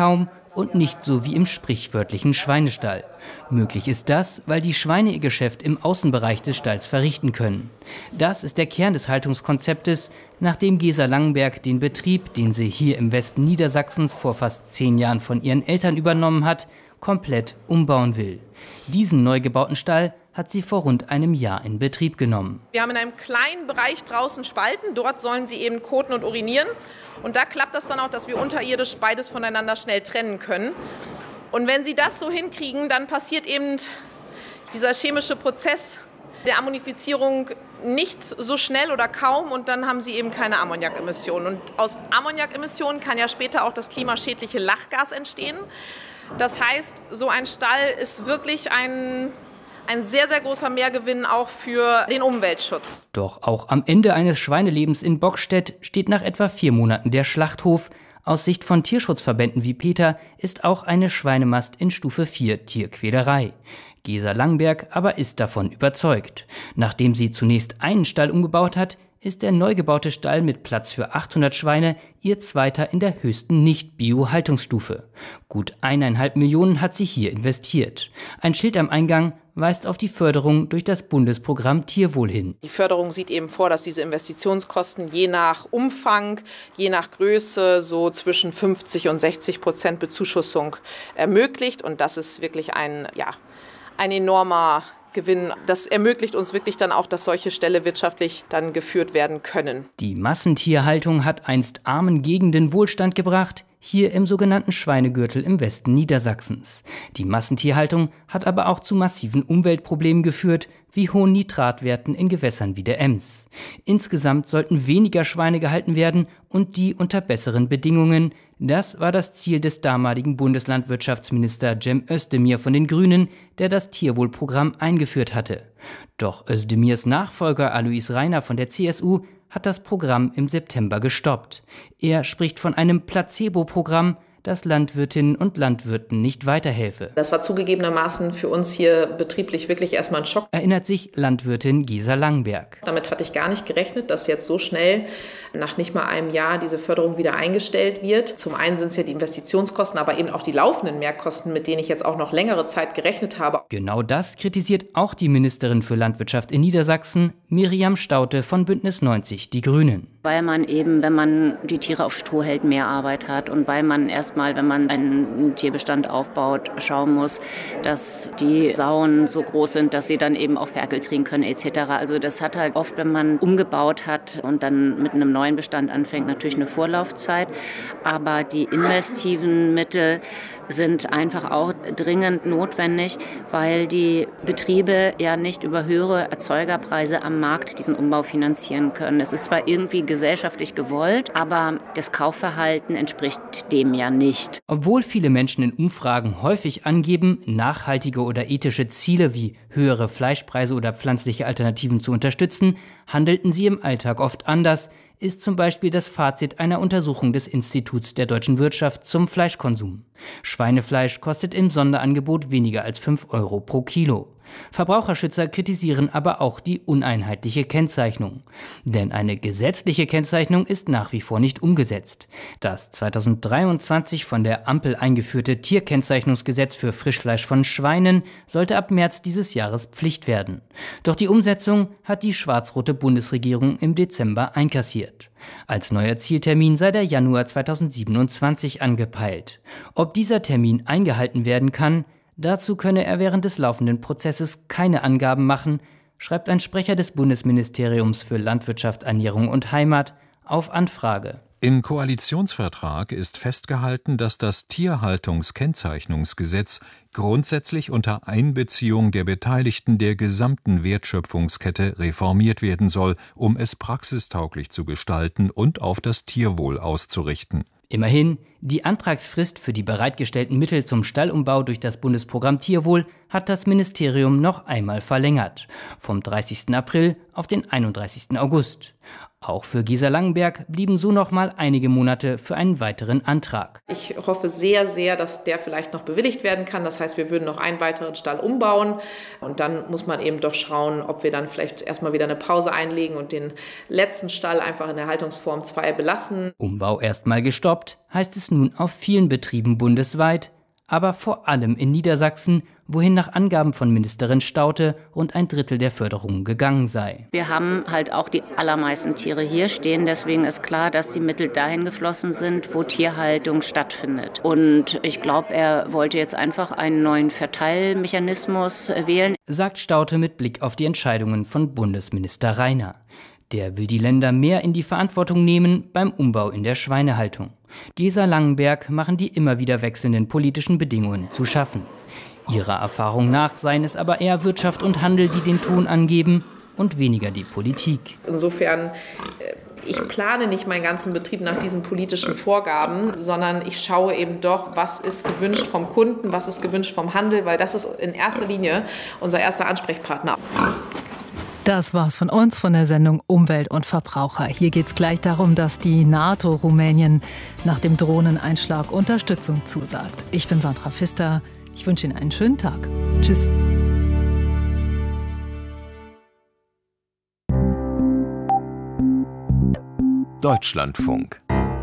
[SPEAKER 17] und nicht so wie im sprichwörtlichen Schweinestall. Möglich ist das, weil die Schweine ihr Geschäft im Außenbereich des Stalls verrichten können. Das ist der Kern des Haltungskonzeptes, nachdem Gesa Langenberg den Betrieb, den sie hier im Westen Niedersachsens vor fast zehn Jahren von ihren Eltern übernommen hat, komplett umbauen will. Diesen neu gebauten Stall hat sie vor rund einem Jahr in Betrieb genommen.
[SPEAKER 16] Wir haben in einem kleinen Bereich draußen Spalten, dort sollen sie eben koten und urinieren. Und da klappt das dann auch, dass wir unterirdisch beides voneinander schnell trennen können. Und wenn sie das so hinkriegen, dann passiert eben dieser chemische Prozess der Ammonifizierung nicht so schnell oder kaum und dann haben sie eben keine Ammoniakemissionen. Und aus Ammoniakemissionen kann ja später auch das klimaschädliche Lachgas entstehen. Das heißt, so ein Stall ist wirklich ein, ein sehr, sehr großer Mehrgewinn auch für den Umweltschutz.
[SPEAKER 17] Doch auch am Ende eines Schweinelebens in Bockstedt steht nach etwa vier Monaten der Schlachthof. Aus Sicht von Tierschutzverbänden wie PETA ist auch eine Schweinemast in Stufe vier Tierquälerei. Gesa Langenberg aber ist davon überzeugt. Nachdem sie zunächst einen Stall umgebaut hat, ist der neu gebaute Stall mit Platz für achthundert Schweine ihr zweiter in der höchsten Nicht-Bio-Haltungsstufe. Gut eineinhalb Millionen hat sie hier investiert. Ein Schild am Eingang weist auf die Förderung durch das Bundesprogramm Tierwohl hin.
[SPEAKER 16] Die Förderung sieht eben vor, dass diese Investitionskosten je nach Umfang, je nach Größe so zwischen fünfzig und sechzig Prozent Bezuschussung ermöglicht. Und das ist wirklich ein, ja, ein enormer Gewinn. Das ermöglicht uns wirklich dann auch, dass solche Ställe wirtschaftlich dann geführt werden können.
[SPEAKER 17] Die Massentierhaltung hat einst armen Gegenden Wohlstand gebracht, hier im sogenannten Schweinegürtel im Westen Niedersachsens. Die Massentierhaltung hat aber auch zu massiven Umweltproblemen geführt, wie hohen Nitratwerten in Gewässern wie der Ems. Insgesamt sollten weniger Schweine gehalten werden und die unter besseren Bedingungen. Das war das Ziel des damaligen Bundeslandwirtschaftsminister Cem Özdemir von den Grünen, der das Tierwohlprogramm eingeführt hatte. Doch Özdemirs Nachfolger Alois Rainer von der C S U hat das Programm im September gestoppt. Er spricht von einem Placebo-Programm, das Landwirtinnen und Landwirten nicht weiterhelfe.
[SPEAKER 16] Das war zugegebenermaßen für uns hier betrieblich wirklich erstmal ein Schock.
[SPEAKER 17] Erinnert sich Landwirtin Gesa Langenberg.
[SPEAKER 16] Damit hatte ich gar nicht gerechnet, dass jetzt so schnell nach nicht mal einem Jahr diese Förderung wieder eingestellt wird. Zum einen sind es ja die Investitionskosten, aber eben auch die laufenden Mehrkosten, mit denen ich jetzt auch noch längere Zeit gerechnet habe.
[SPEAKER 17] Genau das kritisiert auch die Ministerin für Landwirtschaft in Niedersachsen, Miriam Staudte von Bündnis neunzig, die Grünen.
[SPEAKER 18] Weil man eben, wenn man die Tiere auf Stroh hält, mehr Arbeit hat und weil man erstmal, wenn man einen Tierbestand aufbaut, schauen muss, dass die Sauen so groß sind, dass sie dann eben auch Ferkel kriegen können et cetera. Also das hat halt oft, wenn man umgebaut hat und dann mit einem neuen Bestand anfängt, natürlich eine Vorlaufzeit. Aber die investiven Mittel sind einfach auch dringend notwendig, weil die Betriebe ja nicht über höhere Erzeugerpreise am Markt diesen Umbau finanzieren können. Es ist zwar irgendwie gesellschaftlich gewollt, aber das Kaufverhalten entspricht dem ja nicht.
[SPEAKER 17] Obwohl viele Menschen in Umfragen häufig angeben, nachhaltige oder ethische Ziele wie höhere Fleischpreise oder pflanzliche Alternativen zu unterstützen, handelten sie im Alltag oft anders, ist zum Beispiel das Fazit einer Untersuchung des Instituts der deutschen Wirtschaft zum Fleischkonsum. Schweinefleisch kostet im Sonderangebot weniger als fünf Euro pro Kilo. Verbraucherschützer kritisieren aber auch die uneinheitliche Kennzeichnung. Denn eine gesetzliche Kennzeichnung ist nach wie vor nicht umgesetzt. Das zweitausenddreiundzwanzig von der Ampel eingeführte Tierkennzeichnungsgesetz für Frischfleisch von Schweinen sollte ab März dieses Jahres Pflicht werden. Doch die Umsetzung hat die schwarz-rote Bundesregierung im Dezember einkassiert. Als neuer Zieltermin sei der Januar zweitausendsiebenundzwanzig angepeilt. Ob dieser Termin eingehalten werden kann, dazu könne er während des laufenden Prozesses keine Angaben machen, schreibt ein Sprecher des Bundesministeriums für Landwirtschaft, Ernährung und Heimat auf Anfrage.
[SPEAKER 19] Im Koalitionsvertrag ist festgehalten, dass das Tierhaltungskennzeichnungsgesetz grundsätzlich unter Einbeziehung der Beteiligten der gesamten Wertschöpfungskette reformiert werden soll, um es praxistauglich zu gestalten und auf das Tierwohl auszurichten.
[SPEAKER 17] Immerhin, die Antragsfrist für die bereitgestellten Mittel zum Stallumbau durch das Bundesprogramm Tierwohl hat das Ministerium noch einmal verlängert. Vom dreißigsten April auf den einunddreißigsten August. Auch für Gesa Langenberg blieben so noch mal einige Monate für einen weiteren Antrag.
[SPEAKER 16] Ich hoffe sehr, sehr, dass der vielleicht noch bewilligt werden kann. Das heißt, wir würden noch einen weiteren Stall umbauen. Und dann muss man eben doch schauen, ob wir dann vielleicht erstmal wieder eine Pause einlegen und den letzten Stall einfach in der Haltungsform zwei belassen.
[SPEAKER 17] Umbau erstmal gestoppt, heißt es nun auf vielen Betrieben bundesweit, aber vor allem in Niedersachsen, wohin nach Angaben von Ministerin Staudte rund ein Drittel der Förderung gegangen sei.
[SPEAKER 18] Wir haben halt auch die allermeisten Tiere hier stehen. Deswegen ist klar, dass die Mittel dahin geflossen sind, wo Tierhaltung stattfindet. Und ich glaube, er wollte jetzt einfach einen neuen Verteilmechanismus wählen,
[SPEAKER 17] sagt Staudte mit Blick auf die Entscheidungen von Bundesminister Rainer. Der will die Länder mehr in die Verantwortung nehmen beim Umbau in der Schweinehaltung. Gesa Langenberg machen die immer wieder wechselnden politischen Bedingungen zu schaffen. Ihrer Erfahrung nach seien es aber eher Wirtschaft und Handel, die den Ton angeben und weniger die Politik.
[SPEAKER 16] Insofern, ich plane nicht meinen ganzen Betrieb nach diesen politischen Vorgaben, sondern ich schaue eben doch, was ist gewünscht vom Kunden, was ist gewünscht vom Handel, weil das ist in erster Linie unser erster Ansprechpartner.
[SPEAKER 9] Das war's von uns, von der Sendung Umwelt und Verbraucher. Hier geht's gleich darum, dass die NATO Rumänien nach dem Drohneneinschlag Unterstützung zusagt. Ich bin Sandra Pfister. Ich wünsche Ihnen einen schönen Tag. Tschüss.
[SPEAKER 20] Deutschlandfunk.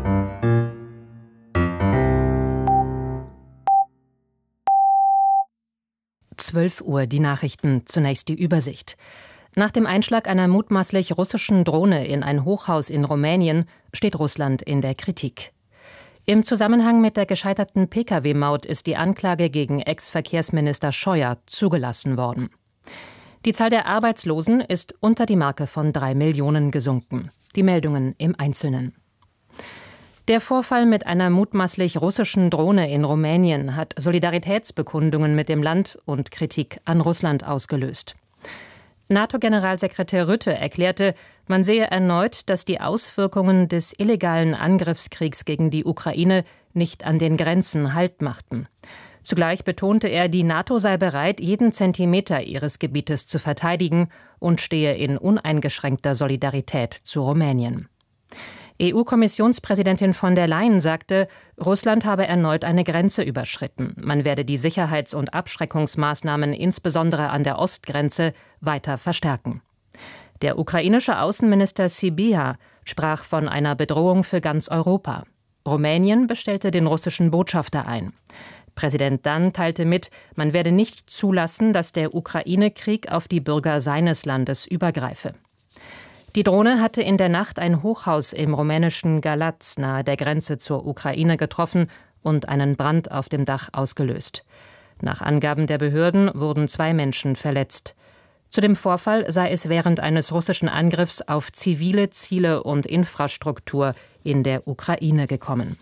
[SPEAKER 7] zwölf Uhr, die Nachrichten. Zunächst die Übersicht. Nach dem Einschlag einer mutmaßlich russischen Drohne in ein Hochhaus in Rumänien steht Russland in der Kritik. Im Zusammenhang mit der gescheiterten Pkw-Maut ist die Anklage gegen Ex-Verkehrsminister Scheuer zugelassen worden. Die Zahl der Arbeitslosen ist unter die Marke von drei Millionen gesunken. Die Meldungen im Einzelnen. Der Vorfall mit einer mutmaßlich russischen Drohne in Rumänien hat Solidaritätsbekundungen mit dem Land und Kritik an Russland ausgelöst. NATO-Generalsekretär Rutte erklärte, man sehe erneut, dass die Auswirkungen des illegalen Angriffskriegs gegen die Ukraine nicht an den Grenzen Halt machten. Zugleich betonte er, die NATO sei bereit, jeden Zentimeter ihres Gebietes zu verteidigen und stehe in uneingeschränkter Solidarität zu Rumänien. E U-Kommissionspräsidentin von der Leyen sagte, Russland habe erneut eine Grenze überschritten. Man werde die Sicherheits- und Abschreckungsmaßnahmen insbesondere an der Ostgrenze weiter verstärken. Der ukrainische Außenminister Sybiha sprach von einer Bedrohung für ganz Europa. Rumänien bestellte den russischen Botschafter ein. Präsident Dann teilte mit, man werde nicht zulassen, dass der Ukraine-Krieg auf die Bürger seines Landes übergreife. Die Drohne hatte in der Nacht ein Hochhaus im rumänischen Galați nahe der Grenze zur Ukraine getroffen und einen Brand auf dem Dach ausgelöst. Nach Angaben der Behörden wurden zwei Menschen verletzt. Zu dem Vorfall sei es während eines russischen Angriffs auf zivile Ziele und Infrastruktur in der Ukraine gekommen.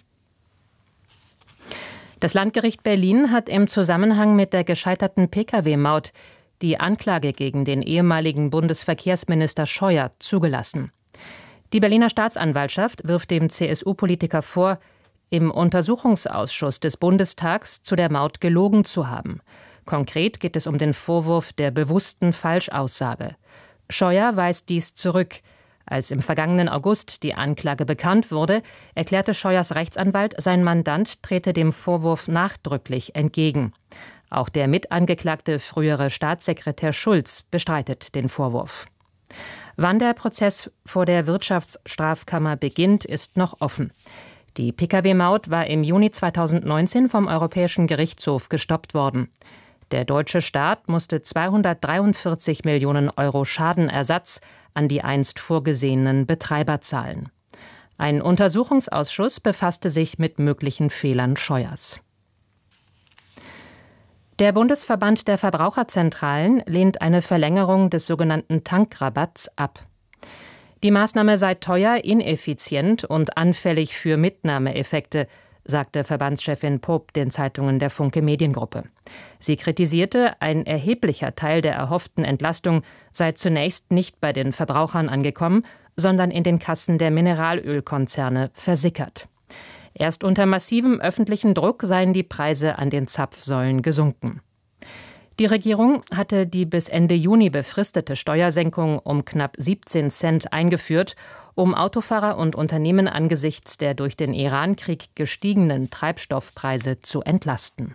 [SPEAKER 7] Das Landgericht Berlin hat im Zusammenhang mit der gescheiterten Pkw-Maut die Anklage gegen den ehemaligen Bundesverkehrsminister Scheuer zugelassen. Die Berliner Staatsanwaltschaft wirft dem C S U-Politiker vor, im Untersuchungsausschuss des Bundestags zu der Maut gelogen zu haben. Konkret geht es um den Vorwurf der bewussten Falschaussage. Scheuer weist dies zurück. Als im vergangenen August die Anklage bekannt wurde, erklärte Scheuers Rechtsanwalt, sein Mandant trete dem Vorwurf nachdrücklich entgegen. Auch der mitangeklagte frühere Staatssekretär Schulz bestreitet den Vorwurf. Wann der Prozess vor der Wirtschaftsstrafkammer beginnt, ist noch offen. Die Pkw-Maut war im Juni zweitausendneunzehn vom Europäischen Gerichtshof gestoppt worden. Der deutsche Staat musste zweihundertdreiundvierzig Millionen Euro Schadenersatz an die einst vorgesehenen Betreiber zahlen. Ein Untersuchungsausschuss befasste sich mit möglichen Fehlern Scheuers. Der Bundesverband der Verbraucherzentralen lehnt eine Verlängerung des sogenannten Tankrabatts ab. Die Maßnahme sei teuer, ineffizient und anfällig für Mitnahmeeffekte, sagte Verbandschefin Popp den Zeitungen der Funke Mediengruppe. Sie kritisierte, ein erheblicher Teil der erhofften Entlastung sei zunächst nicht bei den Verbrauchern angekommen, sondern in den Kassen der Mineralölkonzerne versickert. Erst unter massivem öffentlichen Druck seien die Preise an den Zapfsäulen gesunken. Die Regierung hatte die bis Ende Juni befristete Steuersenkung um knapp siebzehn Cent eingeführt, um Autofahrer und Unternehmen angesichts der durch den Iran-Krieg gestiegenen Treibstoffpreise zu entlasten.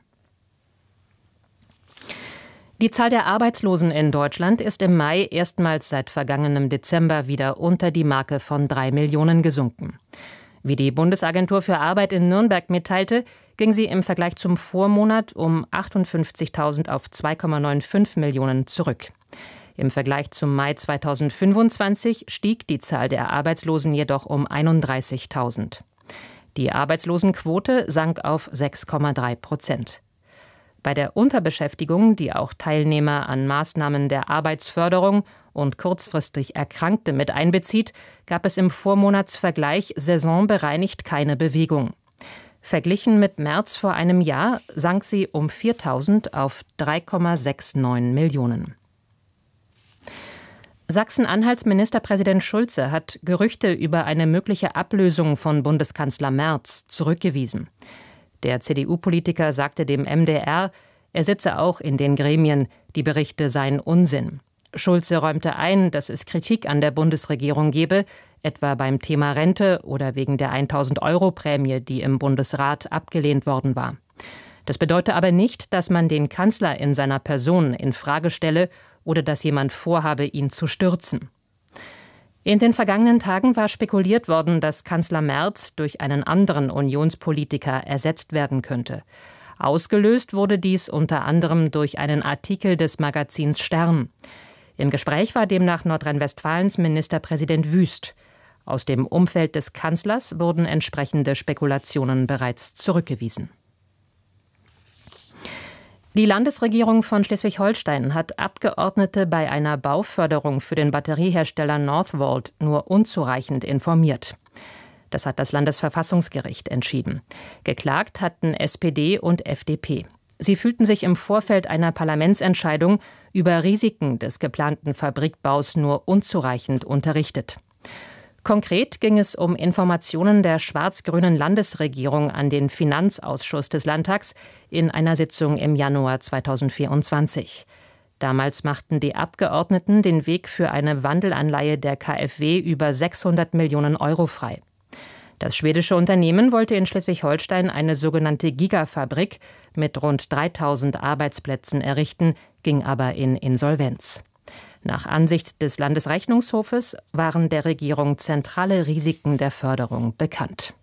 [SPEAKER 7] Die Zahl der Arbeitslosen in Deutschland ist im Mai erstmals seit vergangenem Dezember wieder unter die Marke von drei Millionen gesunken.
[SPEAKER 21] Wie die Bundesagentur für Arbeit in Nürnberg mitteilte, ging sie im Vergleich zum Vormonat um achtundfünfzigtausend auf zwei Komma fünfundneunzig Millionen zurück. Im Vergleich zum Mai zweitausendfünfundzwanzig stieg die Zahl der Arbeitslosen jedoch um einunddreißigtausend. Die Arbeitslosenquote sank auf sechs Komma drei Prozent. Bei der Unterbeschäftigung, die auch Teilnehmer an Maßnahmen der Arbeitsförderung und kurzfristig Erkrankte mit einbezieht, gab es im Vormonatsvergleich saisonbereinigt keine Bewegung. Verglichen mit März vor einem Jahr sank sie um viertausend auf drei Komma neunundsechzig Millionen. Sachsen-Anhalts Ministerpräsident Schulze hat Gerüchte über eine mögliche Ablösung von Bundeskanzler Merz zurückgewiesen. Der C D U-Politiker sagte dem M D R, er sitze auch in den Gremien, die Berichte seien Unsinn. Schulze räumte ein, dass es Kritik an der Bundesregierung gebe, etwa beim Thema Rente oder wegen der tausend-Euro-Prämie, die im Bundesrat abgelehnt worden war. Das bedeute aber nicht, dass man den Kanzler in seiner Person in Frage stelle oder dass jemand vorhabe, ihn zu stürzen. In den vergangenen Tagen war spekuliert worden, dass Kanzler Merz durch einen anderen Unionspolitiker ersetzt werden könnte. Ausgelöst wurde dies unter anderem durch einen Artikel des Magazins Stern. Im Gespräch war demnach Nordrhein-Westfalens Ministerpräsident Wüst. Aus dem Umfeld des Kanzlers wurden entsprechende Spekulationen bereits zurückgewiesen. Die Landesregierung von Schleswig-Holstein hat Abgeordnete bei einer Bauförderung für den Batteriehersteller Northvolt nur unzureichend informiert. Das hat das Landesverfassungsgericht entschieden. Geklagt hatten S P D und F D P. Sie fühlten sich im Vorfeld einer Parlamentsentscheidung über Risiken des geplanten Fabrikbaus nur unzureichend unterrichtet. Konkret ging es um Informationen der schwarz-grünen Landesregierung an den Finanzausschuss des Landtags in einer Sitzung im Januar zweitausendvierundzwanzig. Damals machten die Abgeordneten den Weg für eine Wandelanleihe der KfW über sechshundert Millionen Euro frei. Das schwedische Unternehmen wollte in Schleswig-Holstein eine sogenannte Gigafabrik mit rund dreitausend Arbeitsplätzen errichten, ging aber in Insolvenz. Nach Ansicht des Landesrechnungshofes waren der Regierung zentrale Risiken der Förderung bekannt.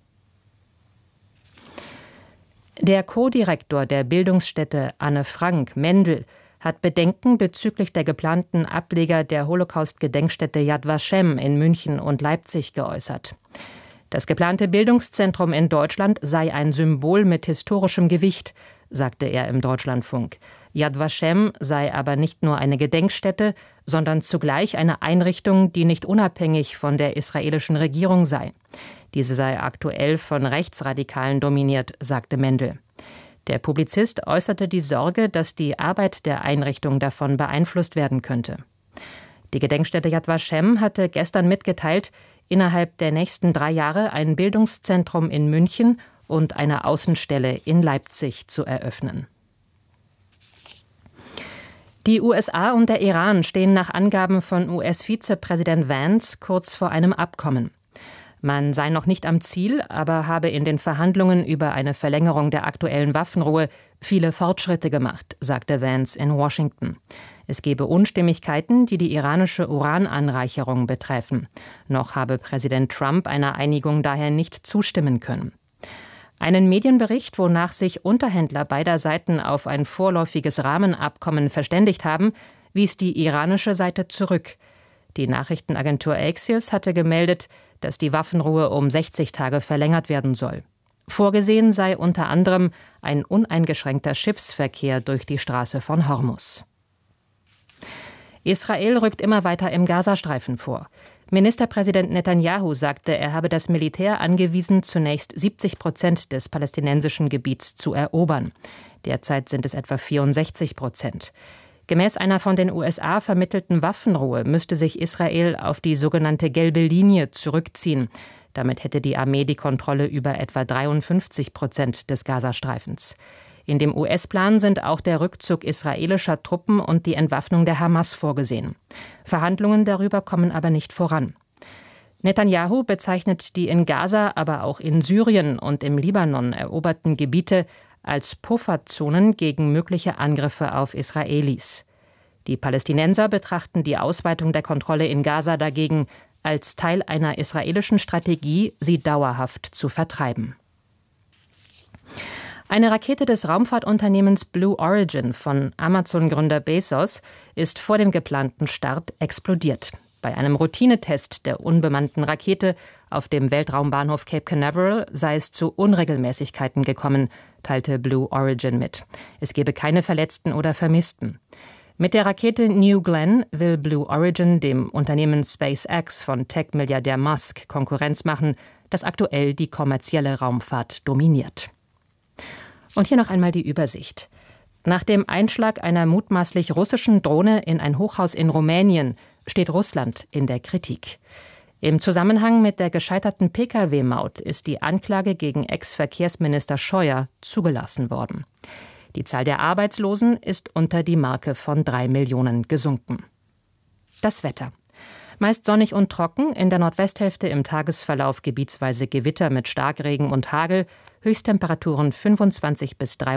[SPEAKER 21] Der Co-Direktor der Bildungsstätte Anne Frank, Mendel, hat Bedenken bezüglich der geplanten Ableger der Holocaust-Gedenkstätte Yad Vashem in München und Leipzig geäußert. Das geplante Bildungszentrum in Deutschland sei ein Symbol mit historischem Gewicht, sagte er im Deutschlandfunk. Yad Vashem sei aber nicht nur eine Gedenkstätte, sondern zugleich eine Einrichtung, die nicht unabhängig von der israelischen Regierung sei. Diese sei aktuell von Rechtsradikalen dominiert, sagte Mendel. Der Publizist äußerte die Sorge, dass die Arbeit der Einrichtung davon beeinflusst werden könnte. Die Gedenkstätte Yad Vashem hatte gestern mitgeteilt, innerhalb der nächsten drei Jahre ein Bildungszentrum in München und eine Außenstelle in Leipzig zu eröffnen. Die U S A und der Iran stehen nach Angaben von U S-Vizepräsident Vance kurz vor einem Abkommen. Man sei noch nicht am Ziel, aber habe in den Verhandlungen über eine Verlängerung der aktuellen Waffenruhe viele Fortschritte gemacht, sagte Vance in Washington. Es gebe Unstimmigkeiten, die die iranische Urananreicherung betreffen. Noch habe Präsident Trump einer Einigung daher nicht zustimmen können. Einen Medienbericht, wonach sich Unterhändler beider Seiten auf ein vorläufiges Rahmenabkommen verständigt haben, wies die iranische Seite zurück. Die Nachrichtenagentur Axios hatte gemeldet, dass die Waffenruhe um sechzig Tage verlängert werden soll. Vorgesehen sei unter anderem ein uneingeschränkter Schiffsverkehr durch die Straße von Hormuz. Israel rückt immer weiter im Gazastreifen vor. Ministerpräsident Netanyahu sagte, er habe das Militär angewiesen, zunächst siebzig Prozent des palästinensischen Gebiets zu erobern. Derzeit sind es etwa vierundsechzig Prozent. Gemäß einer von den U S A vermittelten Waffenruhe müsste sich Israel auf die sogenannte gelbe Linie zurückziehen. Damit hätte die Armee die Kontrolle über etwa dreiundfünfzig Prozent des Gazastreifens. In dem U S-Plan sind auch der Rückzug israelischer Truppen und die Entwaffnung der Hamas vorgesehen. Verhandlungen darüber kommen aber nicht voran. Netanyahu bezeichnet die in Gaza, aber auch in Syrien und im Libanon eroberten Gebiete als Pufferzonen gegen mögliche Angriffe auf Israelis. Die Palästinenser betrachten die Ausweitung der Kontrolle in Gaza dagegen als Teil einer israelischen Strategie, sie dauerhaft zu vertreiben. Eine Rakete des Raumfahrtunternehmens Blue Origin von Amazon-Gründer Bezos ist vor dem geplanten Start explodiert. Bei einem Routinetest der unbemannten Rakete auf dem Weltraumbahnhof Cape Canaveral sei es zu Unregelmäßigkeiten gekommen, teilte Blue Origin mit. Es gebe keine Verletzten oder Vermissten. Mit der Rakete New Glenn will Blue Origin dem Unternehmen SpaceX von Tech-Milliardär Musk Konkurrenz machen, das aktuell die kommerzielle Raumfahrt dominiert. Und hier noch einmal die Übersicht. Nach dem Einschlag einer mutmaßlich russischen Drohne in ein Hochhaus in Rumänien steht Russland in der Kritik. Im Zusammenhang mit der gescheiterten Pkw-Maut ist die Anklage gegen Ex-Verkehrsminister Scheuer zugelassen worden. Die Zahl der Arbeitslosen ist unter die Marke von drei Millionen gesunken. Das Wetter. Meist sonnig und trocken, in der Nordwesthälfte im Tagesverlauf gebietsweise Gewitter mit Starkregen und Hagel, Höchsttemperaturen fünfundzwanzig bis dreiundzwanzig